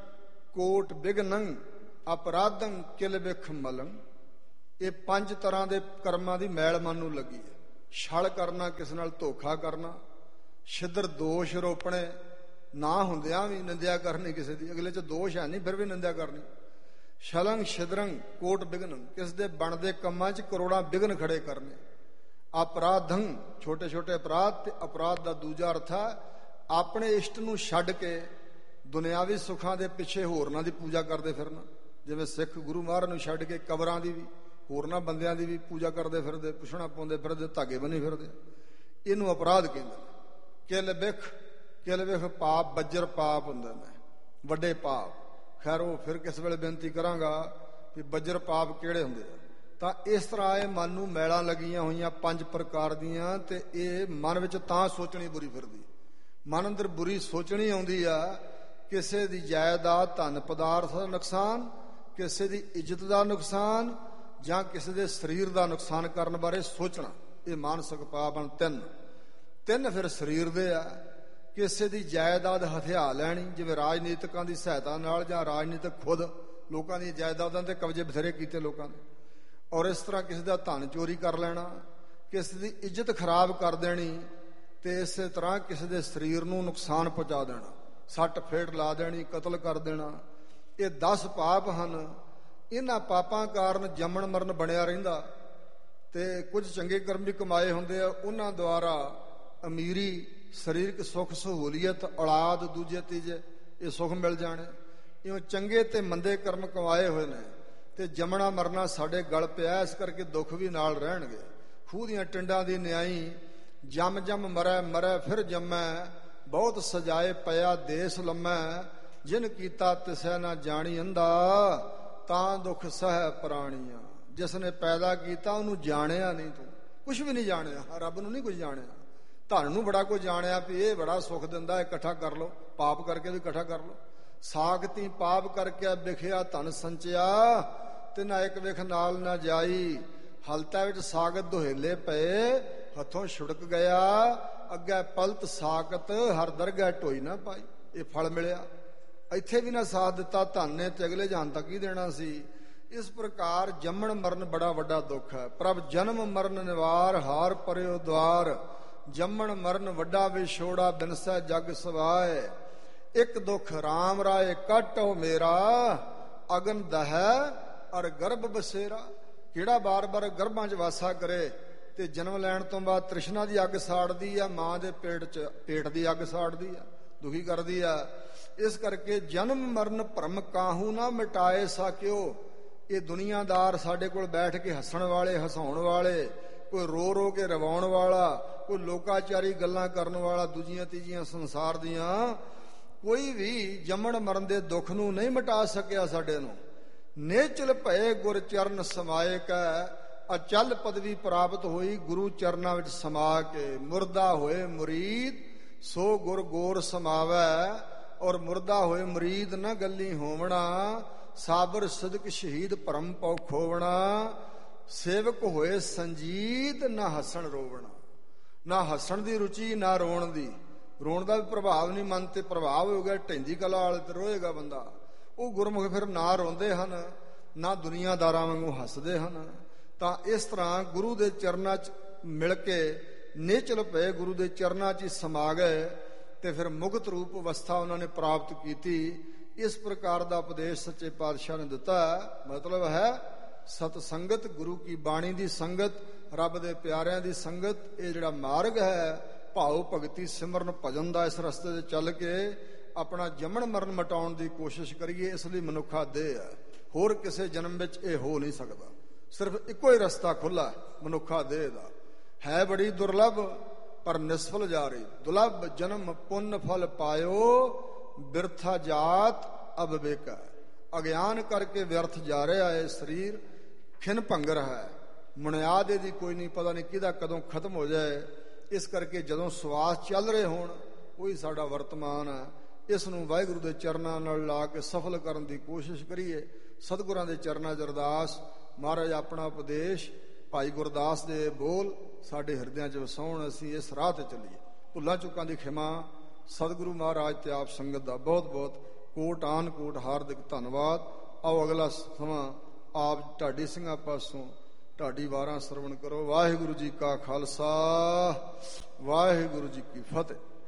Speaker 1: ਕੋਟ ਬਿਗਨੰ ਅਪਰਾਧੰ ਕਿਲ ਬਿਖ ਮਲੰ। ਇਹ 5 ਤਰ੍ਹਾਂ ਦੇ ਕਰਮਾਂ ਦੀ ਮੈਲ ਮਨ ਨੂੰ ਲੱਗੀ ਹੈ। ਛਲ ਕਰਨਾ, ਕਿਸੇ ਨਾਲ ਧੋਖਾ ਕਰਨਾ, ਛਿੱਦਰ ਦੋਸ਼ ਰੋਪਣੇ, ਨਾ ਹੁੰਦਿਆਂ ਵੀ ਨਿੰਦਿਆ ਕਰਨੀ ਕਿਸੇ ਦੀ, ਅਗਲੇ 'ਚ ਦੋਸ਼ ਹੈ ਨਹੀਂ ਫਿਰ ਵੀ ਨਿੰਦਿਆ ਕਰਨੀ। ਛਲੰਗ ਛਿਦਰੰਗ ਕੋਟ ਬਿਗਨੰ, ਕਿਸ ਦੇ ਬਣਦੇ ਕੰਮਾਂ 'ਚ ਕਰੋੜਾਂ ਬਿਗਨ ਖੜੇ ਕਰਨੇ। ਅਪਰਾਧੰ, ਛੋਟੇ ਛੋਟੇ ਅਪਰਾਧ। ਤੇ ਅਪਰਾਧ ਦਾ ਦੂਜਾ ਅਰਥ ਹੈ ਆਪਣੇ ਇਸ਼ਟ ਨੂੰ ਛੱਡ ਕੇ ਦੁਨਿਆਵੀ ਸੁੱਖਾਂ ਦੇ ਪਿੱਛੇ ਹੋਰਨਾਂ ਦੀ ਪੂਜਾ ਕਰਦੇ ਫਿਰਨਾ। ਜਿਵੇਂ ਸਿੱਖ ਗੁਰੂ ਮਹਾਰਾਜ ਨੂੰ ਛੱਡ ਕੇ ਕਬਰਾਂ ਦੀ ਵੀ, ਹੋਰਨਾਂ ਬੰਦਿਆਂ ਦੀ ਵੀ ਪੂਜਾ ਕਰਦੇ ਫਿਰਦੇ, ਪੁੱਛਣਾ ਪਾਉਂਦੇ ਫਿਰਦੇ, ਧਾਗੇ ਬੰਨੀ ਫਿਰਦੇ, ਇਹਨੂੰ ਅਪਰਾਧ ਕਹਿੰਦੇ ਨੇ। ਕਿਲ ਬਿਖ, ਕਿਲ ਬਿਖ ਪਾਪ, ਬੱਜਰ ਪਾਪ ਹੁੰਦੇ ਨੇ, ਵੱਡੇ ਪਾਪ। ਖੈਰ ਉਹ ਫਿਰ ਕਿਸ ਵੇਲੇ ਬੇਨਤੀ ਕਰਾਂਗਾ ਵੀ ਬੱਜਰ ਪਾਪ ਕਿਹੜੇ ਹੁੰਦੇ ਆ। ਤਾਂ ਇਸ ਤਰ੍ਹਾਂ ਇਹ ਮਨ ਨੂੰ ਮੈਲਾਂ ਲੱਗੀਆਂ ਹੋਈਆਂ 5 ਪ੍ਰਕਾਰ ਦੀਆਂ, ਤੇ ਇਹ ਮਨ ਵਿੱਚ ਤਾਂ ਸੋਚਣੀ ਬੁਰੀ ਫਿਰਦੀ। ਮਨ ਅੰਦਰ ਬੁਰੀ ਸੋਚਣੀ ਆਉਂਦੀ ਆ, ਕਿਸੇ ਦੀ ਜਾਇਦਾਦ ਧਨ ਪਦਾਰਥ ਦਾ ਨੁਕਸਾਨ, ਕਿਸੇ ਦੀ ਇੱਜ਼ਤ ਦਾ ਨੁਕਸਾਨ, ਜਾਂ ਕਿਸੇ ਦੇ ਸਰੀਰ ਦਾ ਨੁਕਸਾਨ ਕਰਨ ਬਾਰੇ ਸੋਚਣਾ। ਇਹ ਮਾਨਸਿਕ ਪਾਪ ਹਨ ਤਿੰਨ ਫਿਰ ਸਰੀਰ ਦੇ ਆ। ਕਿਸੇ ਦੀ ਜਾਇਦਾਦ ਹਥਿਆ ਲੈਣੀ, ਜਿਵੇਂ ਰਾਜਨੀਤਿਕਾਂ ਦੀ ਸਹਾਇਤਾ ਨਾਲ, ਜਾਂ ਰਾਜਨੀਤਿਕ ਖੁਦ ਲੋਕਾਂ ਦੀਆਂ ਜਾਇਦਾਦਾਂ ਤੇ ਕਬਜ਼ੇ ਬਥੇਰੇ ਕੀਤੇ ਲੋਕਾਂ ਨੇ, ਔਰ ਇਸ ਤਰ੍ਹਾਂ ਕਿਸੇ ਦਾ ਧਨ ਚੋਰੀ ਕਰ ਲੈਣਾ, ਕਿਸੇ ਦੀ ਇੱਜ਼ਤ ਖਰਾਬ ਕਰ ਦੇਣੀ, ਤੇ ਇਸੇ ਤਰ੍ਹਾਂ ਕਿਸੇ ਦੇ ਸਰੀਰ ਨੂੰ ਨੁਕਸਾਨ ਪਹੁੰਚਾ ਦੇਣਾ, ਸੱਟ ਫੇਟ ਲਾ ਦੇਣੀ, ਕਤਲ ਕਰ ਦੇਣਾ। ਇਹ 10 ਪਾਪ ਹਨ। ਇਹਨਾਂ ਪਾਪਾਂ ਕਾਰਨ ਜੰਮਣ ਮਰਨ ਬਣਿਆ ਰਹਿੰਦਾ, ਤੇ ਕੁਝ ਚੰਗੇ ਕਰਮ ਵੀ ਕਮਾਏ ਹੁੰਦੇ ਆ, ਉਹਨਾਂ ਦੁਆਰਾ ਅਮੀਰੀ, ਸਰੀਰਕ ਸੁੱਖ ਸਹੂਲੀਅਤ, ਔਲਾਦ, ਦੂਜੇ ਤੀਜੇ ਇਹ ਸੁੱਖ ਮਿਲ ਜਾਣੇ। ਇਉਂ ਚੰਗੇ ਤੇ ਮੰਦੇ ਕਰਮ ਕਮਾਏ ਹੋਏ ਨੇ, ਤੇ ਜੰਮਣਾ ਮਰਨਾ ਸਾਡੇ ਗਲ ਪਿਆ, ਇਸ ਕਰਕੇ ਦੁੱਖ ਵੀ ਨਾਲ ਰਹਿਣਗੇ। ਖੂਹ ਦੀਆਂ ਟਿੰਡਾਂ ਦੀ ਨਿਆਈ, ਜੰਮ ਜੰਮ ਮਰੈ ਮਰੈ ਫਿਰ ਜੰਮੈ, ਬਹੁਤ ਸਜਾਏ ਪਿਆ ਦੇਸ ਲੰਮੈ, ਜਿਨ ਕੀਤਾ ਤਿਸੈ ਨਾ ਜਾਣੀ ਅੰਦਾ, ਤਾਂ ਦੁੱਖ ਸਹਿ ਪ੍ਰਾਣੀਆਂ। ਜਿਸ ਨੇ ਪੈਦਾ ਕੀਤਾ ਉਹਨੂੰ ਜਾਣਿਆ ਨਹੀਂ, ਤੂੰ ਕੁਛ ਵੀ ਨਹੀਂ ਜਾਣਿਆ, ਰੱਬ ਨੂੰ ਨਹੀਂ ਕੁਝ ਜਾਣਿਆ। ਧਨ ਨੂੰ ਬੜਾ ਕੁਝ ਜਾਣਿਆ ਵੀ ਇਹ ਬੜਾ ਸੁੱਖ ਦਿੰਦਾ, ਇਕੱਠਾ ਕਰ ਲਓ, ਪਾਪ ਕਰਕੇ ਵੀ ਇਕੱਠਾ ਕਰ ਲਓ। ਸਾਖਤੀ ਪਾਪ ਕਰਕੇ ਵਿਖਿਆ ਧਨ ਸੰਚਿਆ, ਤੇ ਨਾ ਇੱਕ ਵਿਖ ਨਾਲ ਨਾ ਜਾਈ, ਹਲਤਾ ਵਿੱਚ ਸਾਗਤ ਦੁਹੇਲੇ ਪਏ, ਹੱਥੋਂ ਛੁੜਕ ਗਿਆ, ਅੱਗੇ ਪਲਤ ਸਾਕਤ ਹਰ ਦਰਗਾਹ ਢੋਈ ਨਾ ਪਾਈ। ਇਹ ਫਲ ਮਿਲਿਆ, ਇੱਥੇ ਵੀ ਨਾ ਸਾਥ ਦਿੱਤਾ ਧਨ ਨੇ, ਤੇ ਅਗਲੇ ਜਹਾਨ ਤੱਕ ਹੀ ਦੇਣਾ ਸੀ। ਇਸ ਪ੍ਰਕਾਰ ਜੰਮਣ ਮਰਨ ਬੜਾ ਵੱਡਾ ਦੁੱਖ ਹੈ। ਪ੍ਰਭ ਜਨਮ ਮਰਨ ਨਿਵਾਰ, ਹਾਰ ਪਰਿਓ ਦਵਾਰ, ਜੰਮਣ ਮਰਨ ਵੱਡਾ ਵਿਛੋੜਾ, ਬਿਨਸੈ ਜਗ ਸਵਾਏ। ਇੱਕ ਦੁੱਖ ਰਾਮ ਰਾਏ ਕੱਟੋ ਮੇਰਾ, ਅਗਨ ਦਹੈ ਅਰ ਗਰਭ ਬਸੇਰਾ। ਕਿਹੜਾ ਬਾਰ-ਬਾਰ ਗਰਭਾਂ 'ਚ ਵਾਸਾ ਕਰੇ, ਤੇ ਜਨਮ ਲੈਣ ਤੋਂ ਬਾਅਦ ਤ੍ਰਿਸ਼ਨਾ ਦੀ ਅੱਗ ਸਾੜਦੀ ਆ, ਮਾਂ ਦੇ ਪੇਟ ਦੀ ਅੱਗ ਸਾੜਦੀ ਆ, ਦੁਖੀ ਕਰਦੀ ਆ। ਇਸ ਕਰਕੇ ਜਨਮ ਮਰਨ ਭਰਮ ਕਾਹੂ ਨਾ ਮਿਟਾਏ ਸਾਕਿਓ। ਇਹ ਦੁਨੀਆਦਾਰ ਸਾਡੇ ਕੋਲ ਬੈਠ ਕੇ ਹੱਸਣ ਵਾਲੇ, ਹਸਾਉਣ ਵਾਲੇ, ਕੋਈ ਰੋ ਰੋ ਕੇ ਰਵਾਉਣ ਵਾਲਾ, ਕੋਈ ਲੋਕਾਚਾਰੀ ਗੱਲਾਂ ਕਰਨ ਵਾਲਾ, ਦੂਜੀਆਂ ਤੀਜੀਆਂ ਸੰਸਾਰ ਦੀਆਂ, ਕੋਈ ਵੀ ਜੰਮਣ ਮਰਨ ਦੇ ਦੁੱਖ ਨੂੰ ਨਹੀਂ ਮਿਟਾ ਸਕਿਆ ਸਾਡੇ ਨੂੰ। ਨੇਚਲ ਭਏ ਗੁਰ ਚਰਨ ਸਮਾਏ ਕੈ, ਅਚਲ ਪਦਵੀ ਪ੍ਰਾਪਤ ਹੋਈ ਗੁਰੂ ਚਰਨਾਂ ਵਿੱਚ ਸਮਾ ਕੇ। ਮੁਰਦਾ ਹੋਏ ਮੁਰੀਦ ਸੋ ਗੁਰ ਗੋਰ ਸਮਾਵੈ, ਔਰ ਮੁਰਦਾ ਹੋਏ ਮੁਰੀਦ ਨਾ ਗੱਲੀ ਹੋਵਣਾ, ਸਾਬਰ ਸਦਕ ਸ਼ਹੀਦ ਭਰਮ ਪਉ ਖੋਵਣਾ। ਸੇਵਕ ਹੋਏ ਸੰਜੀਤ ਨਾ ਹੱਸਣ ਰੋਵਣਾ, ਨਾ ਹੱਸਣ ਦੀ ਰੁਚੀ ਨਾ ਰੋਣ ਦੀ। ਰੋਣ ਦਾ ਵੀ ਪ੍ਰਭਾਵ ਨਹੀਂ, ਮਨ ਤੇ ਪ੍ਰਭਾਵ ਹੋ ਗਿਆ, ਢੈਂਦੀ ਕਲਾ ਵਾਲੇ ਤੇ ਰੋਏਗਾ ਬੰਦਾ। ਉਹ ਗੁਰਮੁਖ ਫਿਰ ਨਾ ਰੋਂਦੇ ਹਨ, ਨਾ ਦੁਨੀਆਦਾਰਾਂ ਵਾਂਗੂ ਹੱਸਦੇ ਹਨ। ਤਾਂ ਇਸ ਤਰ੍ਹਾਂ ਗੁਰੂ ਦੇ ਚਰਨਾਂ 'ਚ ਮਿਲ ਕੇ ਨੇਚਲ ਪਏ, ਗੁਰੂ ਦੇ ਚਰਨਾਂ 'ਚ ਹੀ ਸਮਾ ਗਏ, ਤੇ ਫਿਰ ਮੁਕਤ ਰੂਪ ਅਵਸਥਾ ਉਹਨਾਂ ਨੇ ਪ੍ਰਾਪਤ ਕੀਤੀ। ਇਸ ਪ੍ਰਕਾਰ ਦਾ ਉਪਦੇਸ਼ ਸੱਚੇ ਪਾਤਸ਼ਾਹ ਨੇ ਦਿੱਤਾ। ਮਤਲਬ ਹੈ ਸਤ ਸੰਗਤ, ਗੁਰੂ ਕੀ ਬਾਣੀ ਦੀ ਸੰਗਤ, ਰੱਬ ਦੇ ਪਿਆਰਿਆਂ ਦੀ ਸੰਗਤ, ਇਹ ਜਿਹੜਾ ਮਾਰਗ ਹੈ ਭਾਉ ਭਗਤੀ ਸਿਮਰਨ ਭਜਨ ਦਾ, ਇਸ ਰਸਤੇ ਤੇ ਚੱਲ ਕੇ ਆਪਣਾ ਜੰਮਣ ਮਰਨ ਮਿਟਾਉਣ ਦੀ ਕੋਸ਼ਿਸ਼ ਕਰੀਏ। ਇਸ ਲਈ ਮਨੁੱਖਾ ਦੇਹ ਹੈ, ਹੋਰ ਕਿਸੇ ਜਨਮ ਵਿੱਚ ਇਹ ਹੋ ਨਹੀਂ ਸਕਦਾ। ਸਿਰਫ ਇੱਕੋ ਹੀ ਰਸਤਾ ਖੁੱਲਾ ਮਨੁੱਖਾ ਦੇਹ ਦਾ ਹੈ। ਬੜੀ ਦੁਰਲਭ ਪਰ ਨਿਸਫਲ ਜਾ ਰਹੀ। ਦੁਲਭ ਜਨਮ ਪੁੰਨ ਫਲ ਪਾਇਓ, ਬਿਰਥਾ ਜਾਤ ਅਬ ਬੇਕਾ। ਅਗਿਆਨ ਕਰਕੇ ਵਿਅਰਥ ਜਾ ਰਿਹਾ ਹੈ ਸਰੀਰ, ਖਿਨ ਭੰਗਰ ਹੈ, ਮੁਨਿਆਦ ਇਹਦੀ ਕੋਈ ਨਹੀਂ, ਪਤਾ ਨਹੀਂ ਕਿਹਦਾ ਕਦੋਂ ਖਤਮ ਹੋ ਜਾਏ। ਇਸ ਕਰਕੇ ਜਦੋਂ ਸਵਾਸ ਚੱਲ ਰਹੇ ਹੋਣ, ਉਹੀ ਸਾਡਾ ਵਰਤਮਾਨ ਹੈ। ਇਸ ਨੂੰ ਵਾਹਿਗੁਰੂ ਦੇ ਚਰਨਾਂ ਨਾਲ ਲਾ ਕੇ ਸਫਲ ਕਰਨ ਦੀ ਕੋਸ਼ਿਸ਼ ਕਰੀਏ। ਸਤਿਗੁਰਾਂ ਦੇ ਚਰਨਾਂ 'ਚ ਅਰਦਾਸ, ਮਹਾਰਾਜ ਆਪਣਾ ਉਪਦੇਸ਼, ਭਾਈ ਗੁਰਦਾਸ ਦੇ ਬੋਲ ਸਾਡੇ ਹਿਰਦਿਆਂ 'ਚ ਵਸਾਉਣ, ਅਸੀਂ ਇਸ ਰਾਹ ਤੇ ਚੱਲੀਏ। ਭੁੱਲਾਂ ਚੁੱਕਾਂ ਦੀ ਖਿਮਾ, ਸਤਿਗੁਰੂ ਮਹਾਰਾਜ ਤੇ ਆਪ ਸੰਗਤ ਦਾ ਬਹੁਤ ਬਹੁਤ ਕੋਟ ਆਨ ਕੋਟ ਹਾਰਦਿਕ ਧੰਨਵਾਦ। ਆਓ ਅਗਲਾ ਸਮਾਂ ਆਪ ਢਾਡੀ ਸਿੰਘਾਂ ਪਾਸੋਂ ਢਾਡੀ ਵਾਰਾਂ ਸਰਵਣ ਕਰੋ। ਵਾਹਿਗੁਰੂ ਜੀ ਕਾ ਖਾਲਸਾ, ਵਾਹਿਗੁਰੂ ਜੀ ਕੀ ਫਤਿਹ।